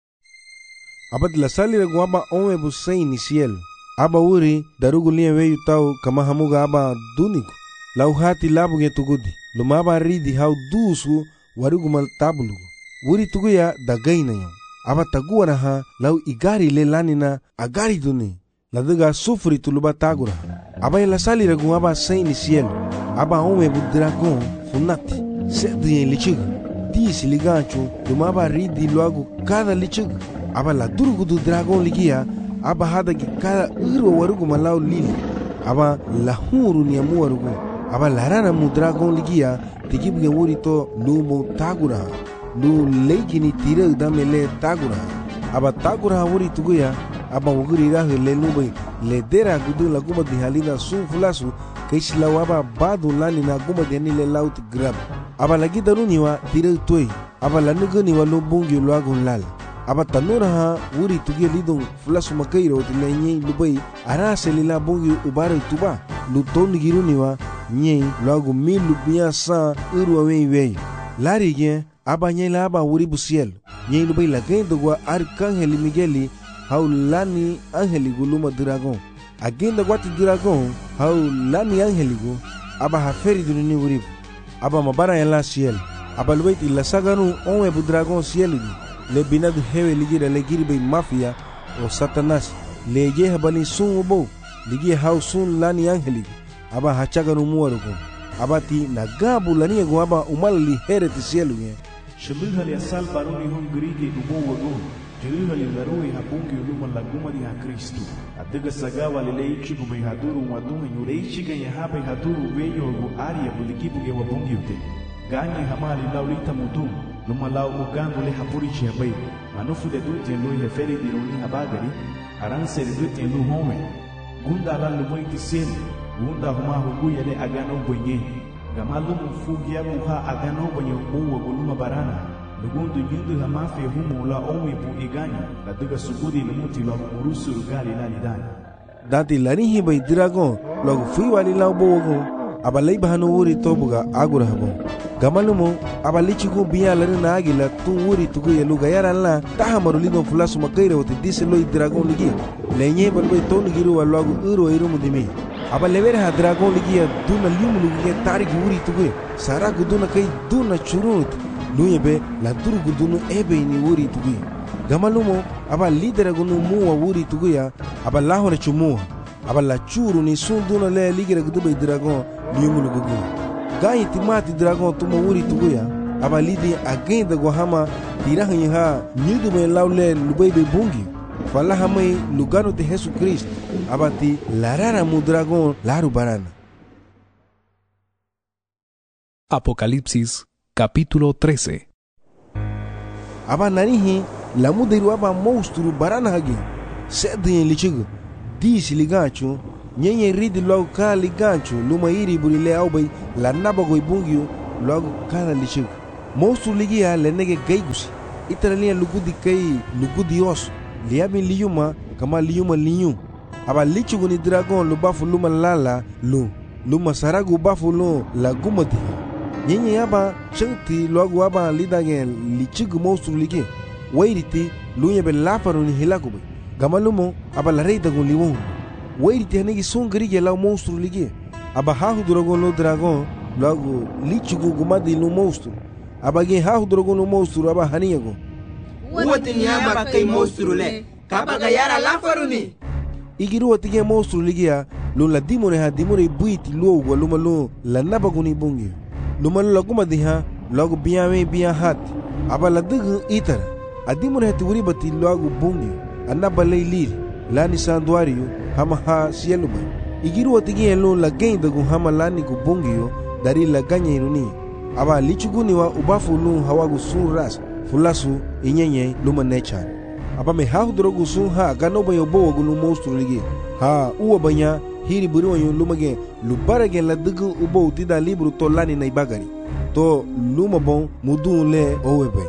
Abad la salira guaba ome busei ni cielo aba uri darugulia weyu tau kama hamuga aba duniku lau hati labu ge tugudi luma aba ridi hau dusu warugumal tabulugu uri tuguya dagaina yo aba taguara ha lau igari le lanina agari duni ladiga sufri tuluba tagura aba la salira guaba sei ni cielo aba ome bu dragon funati sedien lichiga disi ligancho luma aba ridi luagu cada lichiga aba la durgu du dragon ligia aba hada ki kada iro warugu malau lili aba la huru ni amu warugu aba la rana mu dragon ligia tigibu ge wuri to lumo tagura lu leiki ni tira damele tagura aba tagura wuri tuguya aba wuguri rahu le lubai le dera gudu la guma di halina su fulasu kaisila waba badu lani na guma di le laut grab aba lagi daruni wa tira toy aba la nugani wa lubungi luagun lal aba tanura ha wuri tugie lidong flasu makairo tilenye lubai ara selila bongi ubare tuba lutoni giruni wa nye lagu milu biasa urwa wei wei lari ge aba nye la aba wuri busiel nye lubai la gendo gwa arcangeli migueli hau lani angeli guluma dragon agenda gwati dragon hau lani angeli gu aba haferi dunini wuri aba mabara ya la ciel aba lubai ti la saganu onwe bu dragon ciel di le binadu hewe ligira le giribe mafia o satanas le je habali sun ubo ligi hau sun lani angeli aba hachaga no muarugo abati nagabu lani go aba umali hereti cielo ye shibulha li asal baroni hum grige ubo wago jilha li larui habungi uluma laguma di ha Kristo adiga sagawa le leichi go behaduru waduma yureichi ga yahaba haduru weyo go aria buligibu ge wabungi ute ganye hamali laulita mudum luma lau ugangu le hapuri chiabai manufu de dute lui heferi di runi habagari aranse de dute lu home gunda la lumoi tiseni gunda huma huguya le agano bwenye gamalu mfugi ya muha agano bwenye uwa guluma barana lugundu nyundu hamafe humu la omi bu iganya la duga sugudi lumuti la urusu rugali la lidani dati lanihi bai dragon logo fui wali lau bogo abalai bahanu wuri tobuga agura habo gamalumo abalichi ku biya larina agila tu wuri tugu yelu gayara la tahamaru lidon fulasu makaira wote dise loi dragon ligi lenye balbai tonu giru walagu uro iru mudimi abalever ha dragon ligi ya duna limu ligi tariki wuri tugu sara guduna kai duna churut luyebe la duru gudunu ebe ni wuri tugu gamalumo aba lidera gunu muwa wuri tugu ya aba lahore chumuwa aba la churu ni sunduna le ligira gudubai dragon limu lugu ganyi timati dragon tuma wuri tuguya aba lidi agenda gohama tirahanyi ha nyudu me laule lubebe bungi fala hamai lugano de Jesus Christ abati larara mu dragon laru barana. Apocalipsis capítulo trece. Aba nanihi la mudiru aba monstru barana hagi sede lichigo disi ligancho nyenye ridi logo ka ligancho luma iri burile au bay la naba go ibungio logo kala lichigo monstru ligia lenege gaigusi itaralia lugudi kai lugudi os liabi liyuma kama liyuma liyu aba lichigo ni dragon lu bafu luma lala lu luma saragu bafu lu la gumati nyenye aba chenti logo aba lidagen lichigo monstru ligi wairiti lunya be lafaru ni hilago bay gamalumo aba la reida gon liwon wairiti hanegi songri ge la monstru ligi aba hahu dragon lo dragon logo lichigo gumadi lu monstru aba ge hahu dragon lu monstru aba haniyago uwati ni aba kai monstru le kaba gayara lafaru ni igiru wati ge monstru ligi ya lu la dimone ha dimone buiti lu wa luma lu la naba goni bungi luma lu la gumadi ha logo biame bia hat aba la dugu itara adimone ha tiwuri bati logo bungi anaba lei liri lani sanduario hama ha sieluba igiru watigi elo la genda gu hama lani gu bongio dari la ganya iruni aba lichuguni wa ubafu lu hawagu sun ras fulasu inyenye luma nechan aba me ha drogu sun ha ganoba yo bo gu lu monstru ligi ha uwa banya hiri buri wanyo luma ge lu barage la dugu ubo tida libru to lani na ibagari to luma bon mudun le owebe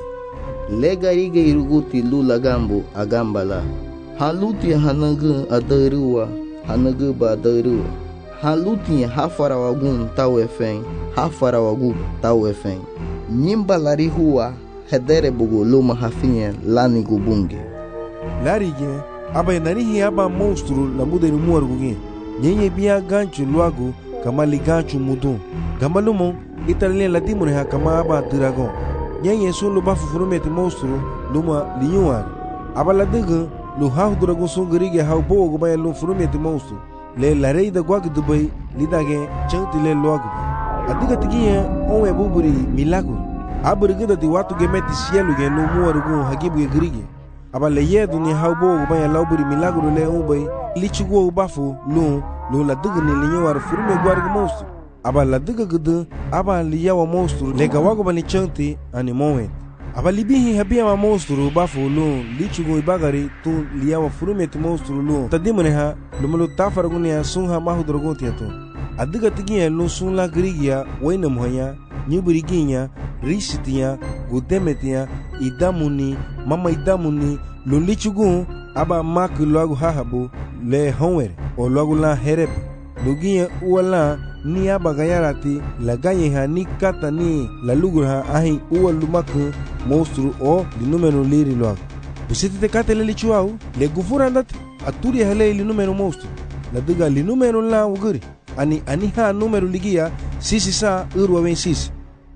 le gari ge iruguti lu lagambu agambala haluti hanagu adaruwa hanagu badaruwa haluti hafarawagun tawefen hafarawagu tawefen nyimba lari huwa hedere bugu luma hafinye lani gubunge larige aba narihi aba monstru la mudeni muarguge nyenye bia ganchu luagu kama liganchu mudu gamalumo italien la dimone ha kama aba dragon nyenye sulu bafu furumeti monstru luma liyuan aba la degu lu hahu dragon songri ge hau bo go bay lu furumeti monstru le la reida gwag dubai lidage chanti le loagu adiga tigiye onwe buburi milagro aburgida di watu ge meti sielu ge lu muargu hagibu ge grige aba le yedu ni hau bo go bay lauburi milagro le ubay lichugo bafu lu lu la diga ni linyawar furume gwarg monstru aba la diga gudu aba liyawa monstru le gawago bani chanti ani moment aba libihi habia ma monstru bafu lu lichugo ibagari tu liyawa furumeti monstru lu tadimone ha lumulu tafaraguni ya sunha mahu drogon tiato adiga tigiya lu sun la grigia waina muhanya nyuburiginya risitiya gudemetiya idamuni mama idamuni lu lichugo aba mak loagu hahabu le honwer o loagu la hereb lugiya uwala ni aba gayarati la ganye ha ni kata ni la lugur ha ahi uwa lumaku monstru o di numero liri loagu busiti te kate le lichuau le gufura andat aturi hale li numero monstru la diga li numero la uguri ani ani ha numero ligia sisi sa urwa ven sisi.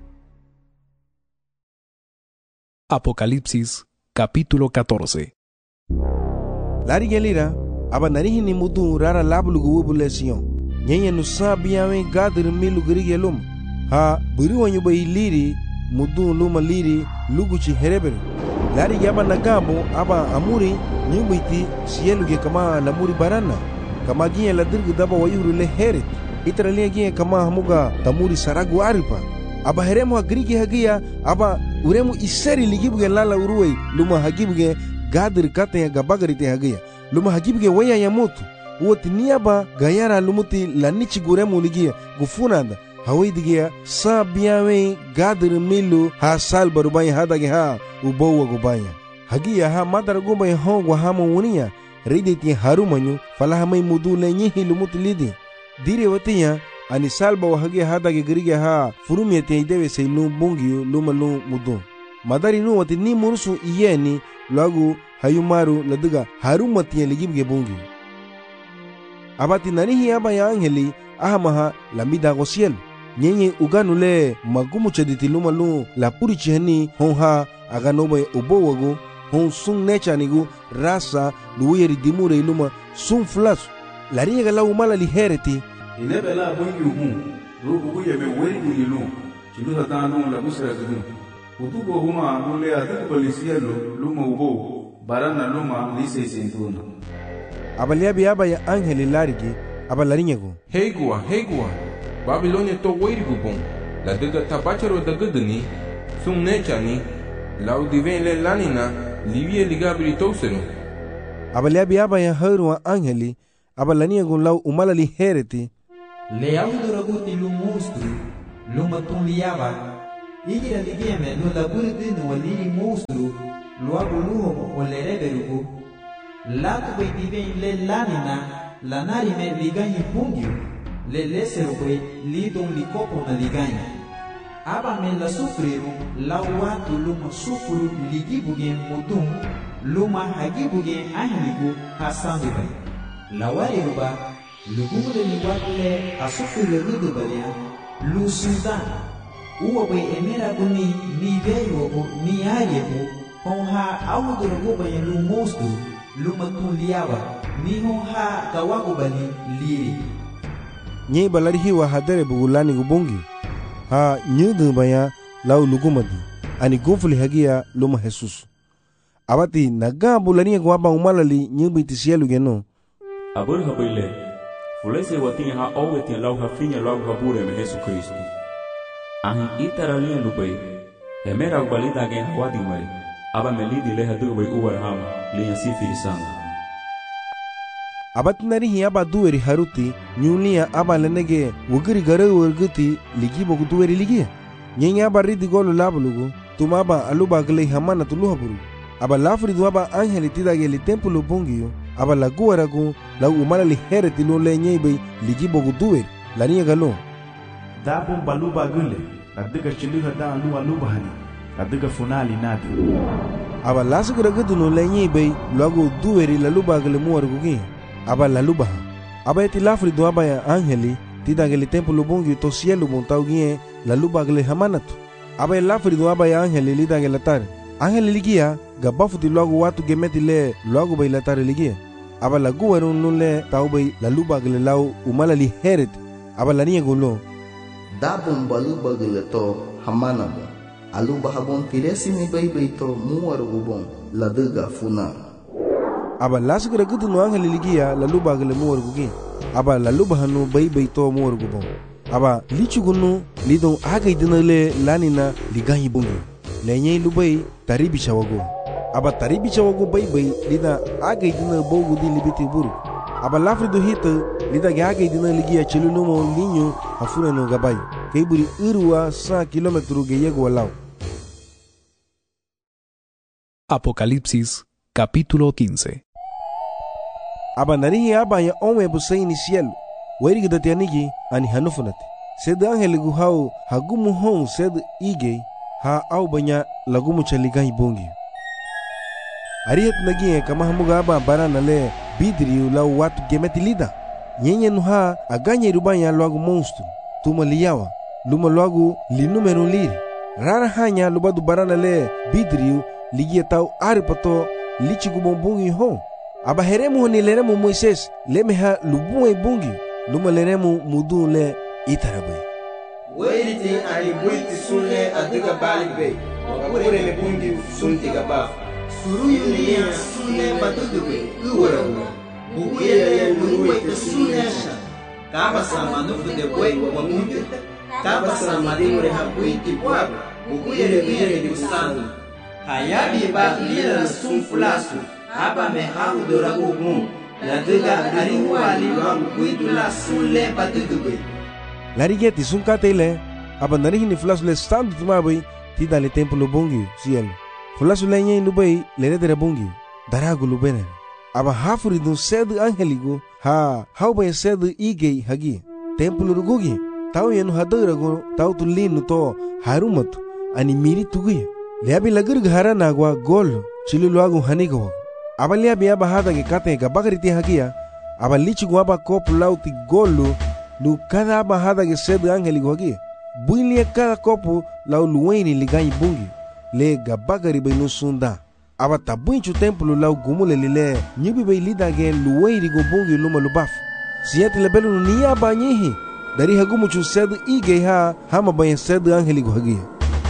Apocalipsis capítulo catorce. Lari gelira aba narihi ni mudu rara lablu gubu le sion nyenye nusa biyawe gadir milu grige lum ha buri wanyu bay liri mudu luma liri luguchi herebere lari yaba nagabo aba amuri nyubiti sieluge kama lamuri barana kama giye la dirgu daba wayuru le heret itralia giye kama hamuga tamuri saragu aripa aba heremu hagrige hagia aba uremu iseri ligibuge lala uruwe luma hagibuge gadir kate ya gabagarite hagia luma hagibuge waya ya motu woti niaba gayara lumuti la nichi guremu ligia gufunanda hawaidigia sa biyawe gadir milu ha sal barubaya hadage ha ubowa gubaya hagia ha madara gubaya hongwa hama wunia riditi harumanyu falahamai mudu le nyihi lumuti lidi dire watiya ani salba wa hagia hadage grige ha furumiyete idewe se lu bungiyu luma lu mudu madari nu wati ni murusu iyeni lagu hayumaru ladiga harumatiya ligibge bungiyu abati nanihi aba ya angeli ahamaha lamida gosiel nyenye uganu le magumu chediti luma lu la puri chihani honha aganobe ubowagu hon sun nechanigu rasa luweri dimure luma sun flasu lariga la umala lihereti inebe la bungi hu rubu buye me weri gunilu chiluta tanu la busra gudu utugo huma nule adu polisielo luma ubo barana luma lise sentuna abaliabi aba ya angeli larigi abalarinyego heigua heigua babilonia to weirigu bon la diga tabacharo da gudani sun nechani la udiven le lanina livie ligabri tosenu Abaliabi aba ya haru wa angeli, abalania gun lau umalali hereti. Le auduraguti lu monstru, lu matunliaba. Igira ligieme lu laburdi no liri monstru, lu abuluho o le reberugu. Latu beitiven le lanina, lanari me ligani pungio, le lesero be lidon likopo na ligani. Aba me la sufriru, la watu luma sufuru ligibuge mudum, luma hagibuge ahligu hasandu bay. La wariruba, lugumule ni wakle asufuru rudubalia, lu sudan. Uwa bay emera guni ni veyo ni ayebu, honha awuduruguba ya lu mostu, luma tunliaba, ni honha kawakubali liri. Nye balari hiwa hadere bugulani gubungi. Ha nyudu baya lau lugumadi ani gufuli hagia luma Jesus. Abati naga bulani ko aba umalali nyubi tisielu geno. Abur habile. Fulese wati ha oweti lau ha finya lau ha bure me Jesus Kristo. Ahi itarali lubai. Emera ubalita ge hawadi mai. Aba melidi le hadu bai ubarham le yasifi sana. Abat nari hi aba duweri haruti nyulia aba lenege wugiri gare wurguti ligi bogu duweri ligi nyenya aba ridi golu labulugu tumaba aluba gele hamana tuluhaburu aba lafri duaba angeli tidage li tempulu bungiyo aba laguaragu la umala li hereti lo le nyebe ligi bogu duweri lania galo dabun baluba gule adiga chiliha da alu aluba hani adiga funali nadu aba lasugura gudu no le nyebe lagu duweri laluba gele muargugi aba lalubaha aba eti lafri do aba ya angeli tidageli templo bungi to cielo montau gie laluba gele hamanatu aba lafri do aba ya angeli lidagel latar angeli ligia gabafu ti logo watu gemeti le logo bay latar ligia aba lagu warun nulle tau bay laluba gele lau umala li heret aba lania golo dabun baluba gele to hamanabo aluba habon tiresi ni bay bay to muar gubon laduga funa aba lasugura gudu no angeli ligia laluba gele muar gugi aba laluba hanu bay bay to muar gubon aba lichugunu lidon aga idinale lanina liganyi bungi lenye lubai taribi chawago aba taribi chawago bay bay lida aga idina bogu di libiti buru aba lafrido hita lida aga idina ligia chilulumo linyo afuna no gabay kaiburi irwa cent kilometros geyego walao. Apocalipsis capítulo quince. Aba narihi aba ya ome busaini cielo weri gidati anigi ani hanufunati sed angel gu hau hagumu hon sed ige ha au banya lagumu chaligai bongi ariet nagi kama hamuga aba barana le bidri la watu gemeti lida nyenye nuha aganye rubanya lagu monstru tuma liyawa luma lagu li numero liri rara hanya lubadu barana le bidri ligia tau aripato lichigu bombungi hon aba heremu ni leremu Moises lemeha lubuwe bungi luma leremu mudu le itarabai Weiriti ani buiti sunle adiga balibe wapure le bungi sunti gaba suruyu liya sunle batuduwe uwarawa buguyele luwe sunesha kaba sama nufu de boi wa mungu kaba sama dimure ha buiti bwaba buguyele biyele di usanu hayabi ba lila sunfulasu aba me hau doragu mu la diga ari wali wa buidula sunle batuduwe larigeti sunkate ile aba narihi ni flasu le standu tumabai tida le templo bungi cielo flasu le nyen lubai le redere bungi daragu lubene aba hafuri dun sed angeligo ha hau bai sed igei hagi templo rugugi tau yenu hadarago tau tulinu to harumat ani miri tugi le abi lagur ghara nagwa gol chilulu agu hanigo aba le abi aba hada ge kate ga bagriti hagia aba lichigu aba kop lauti golu lu cada aba hada ge sed angeligo hagi builia cada copo lau luweni ligai bungi le gabagari bai nusunda aba tabuinchu templo lau gumule lile nyibi bai lida ge luweni go bungi luma lubaf siyati le belu ni aba nyihi dari hagumu chu sed ige ha hama bai sed angeligo hagi.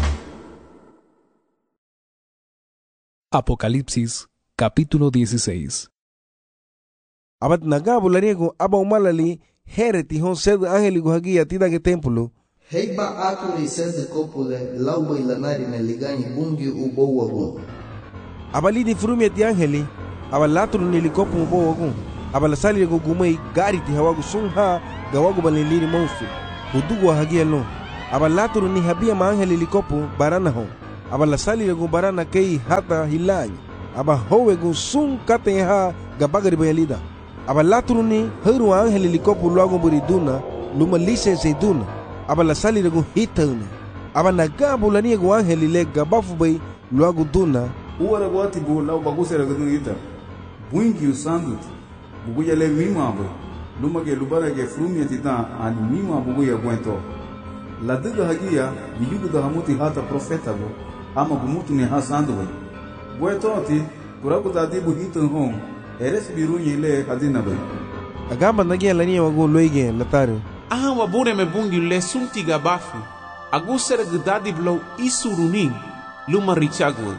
Apocalipsis capítulo dieciséis. Abat nagabu lariego aba umalali hereti hon sed angeligo hagi atida ge templo heiba akuri sed kopule lauba ilanari na ligani bungi ubowa gun abalidi frumi ati angeli aba laturu ni likopu mbo wagun aba la sali go gumai gari ti hawagu sun ha gawagu baliliri monstru udugu wa hagia no aba laturu ni habia maangeli likopu barana hon aba la sali go barana kei hata hilany aba howe go sun kate ha gabagari bayalida aba laturu ni heru angeli likopu luago buriduna luma lisense duna aba la sali go hitana aba nagabu lani go angeli le gabafu bay luago duna uwara gwati bu lau bagusera gnu ita buingi usandut buguya le mima bo luma ke lubara ke frumia tita ani mima buguya gwento la diga hagia biyugu da hamuti hata profeta bo ama gumutu ne hasandu bo gwento ati kuraku da dibu hitan hom eres birunye le hadina bo agamba nagia lani wago loige latare aha wabure me bungi le sunti gabafu agusera gdadi blow isurunin luma richagwo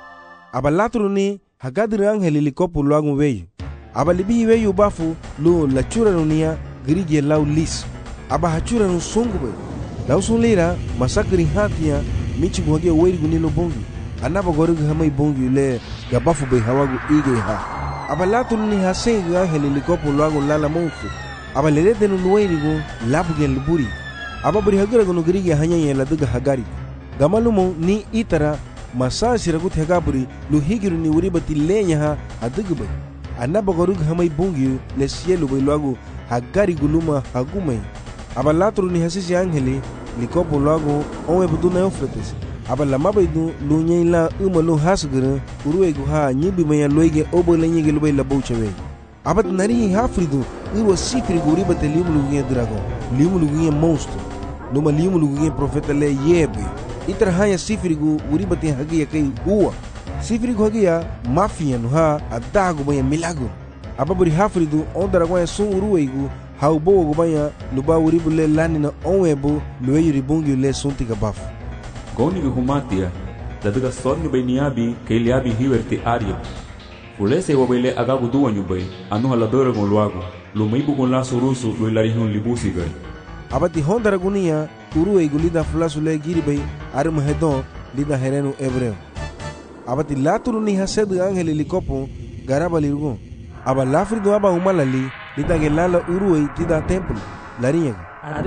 aba laturu ni hagadiri angeli likopu luagu weyu aba libihi weyu bafu lu lachura nunia girije lau lis aba hachura nu sungu be lau sunlira masakri hatia michi guhagia weiri gunilo bongi anaba gorigu hamai bongi le gabafu be hawagu ige ha aba laturu ni hasengi angeli likopu luagu lala monfu aba lerete nu weiri gu labu gen liburi aba buri hagira gunu girije hanyanya la duga hagari gamalumo ni itara masa siragut hegaburi lu higiru ni uribati lenya ha adugbe anaba gorug hamai bungi le sielu be luagu hagari guluma hagume aba latru ni hasisi angeli likopo luagu onwe buduna ofretes aba lama baidu lu nyeila uma lu hasgere uruwe gu ha nyibi maya loige obo lenye gelu be labo chewe aba nari hafridu irwa sifri gu uribati limu lu nge dragon limu lu nge monster numa limu lu nge profeta le yebe itra haya sifirigu uribati hagia kai huwa sifirigu hagia mafia no ha adagu baya milago ababuri hafridu ondara kwa sun uruweigu haubo go baya luba uribule lani na onwebo lueyuri bungi le sunti gabafu goni gu humatia daduga sorni beniabi keliabi hiwerti aria ulese wabele agagu duwanyu bay anu haladora gon luago lumaibu gon la surusu luilarihun libusi gay abati hondara gunia uruweigu lida fulasu le giribay arum hedon lida herenu ebreu abati laturu ni hasedu angeli likopo garaba lirgo aba lafrido aba umalali lida gelala uruwei tida temple lariñega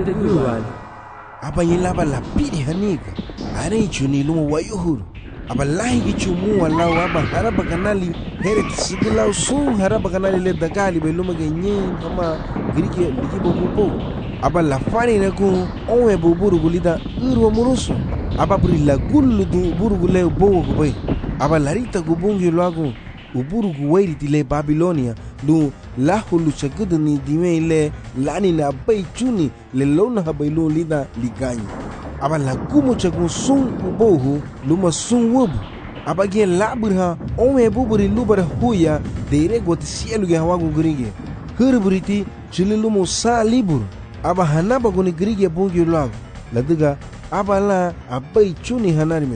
aba yelaba la pidi haniga are chuni lumo wayuhuru aba lahi chumu wala aba haraba kanali heret sigula sun haraba kanali le dagali be lumo genyin kama girike ligibo bupo aba la fani na ku onwe buburu gulida urwa murusu aba buri la gullu du buru le bowo go bay aba larita go bungi lagu uburu go wairi tile Babilonia lu la hulu chagudu ni dime le lani na bay chuni le lona habaylu lida liganyi aba la gumo chagu sun ubohu luma sun wub aba ge laburha onwe buburi lubara huya deire go tisielu ge hawagu gringe hurburiti chililumo sa libur aba hanaba guni grige bungi lagu ladiga aba la abai chuni hanarimit.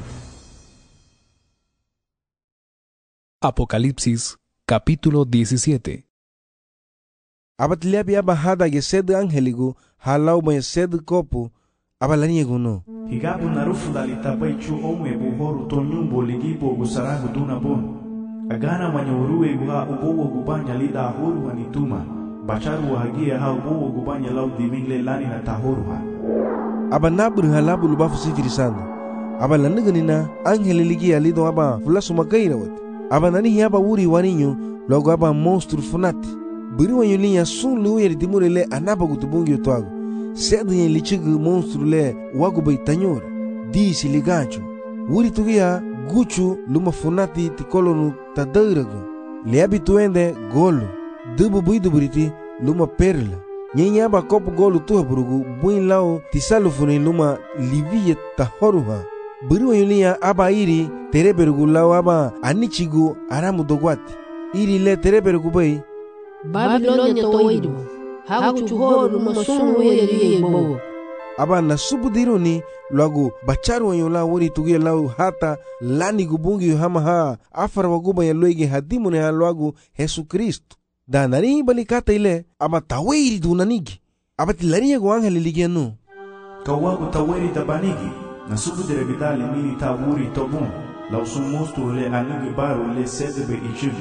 Apocalipsis capítulo diecisiete. Aba tliabi aba hada ge sed angeligu halau ba sed kopu aba la niego no higabu narufu dalita bai chu omwe buhoru tonyumbo ligibo gusaragu duna bon agana manyoruwe guha ubowo gubanya lida horu wanituma bacharu wahagia ha ubowo gubanya lau dimingle lani na tahoru ha aba nabru halabu lubafu sifiri sana aba laniganina angeli ligi alido aba fulasu makaira wat aba nani hiaba wuri waninyo logo aba monstru funati biri wanyo linya sun luye dimure le anaba gutubungi utwago sedu yen lichigu monstru le wagu bai tanyora disi ligancho wuri tugia guchu luma funati tikolonu tadairago le abituende golo dubu buidu buriti luma perla nyenya ba kopu golu tuha burugu buin lao tisalu funi luma liviye tahoruha biri wanyulia aba iri tereberugu lao aba anichigu aramu dogwati iri le tereberugu bai Babilonia toidu hagu chuhoru luma sunu yeriye bowo aba nasubu diruni lagu bacharu wanyola wuri tugia lao hata lani gubungi hama ha afara waguba ya loige hadimune ha lagu Yesu Kristo da nari balikata ile aba tawiri dunanigi aba tilariya go angeli ligiano kawagu tawiri tabanigi nasubu dire bidali mini tawuri tobun lau sun monstru le anigi baru le sedebe ichivi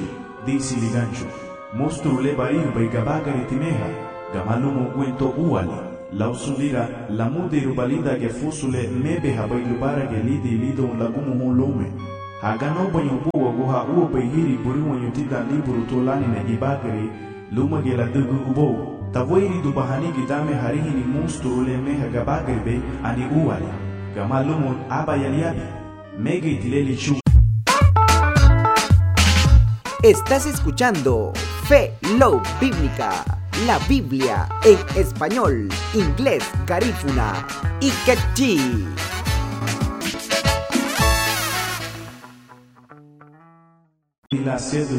disi ligancho. Monstru le bair bai gabagari timeha, gamalumo cuento uali. Lausulira la mudiru balida ge fusule mebe habai lubara ge lidi lido lagumu hon lome. Hagano banyo buwa guha uwa bai hiri buri wanyo tida liburu tolani na ibagari luma ge la dugu ubo. Tavoiri du bahani gidame harihini monstru le meha gabagari be ani uali. Gamalumo aba yaliabi. Mege itileli chu. Estás escuchando Fe Low Bíblica, la Biblia en español, inglés, garífuna y quechí. La sede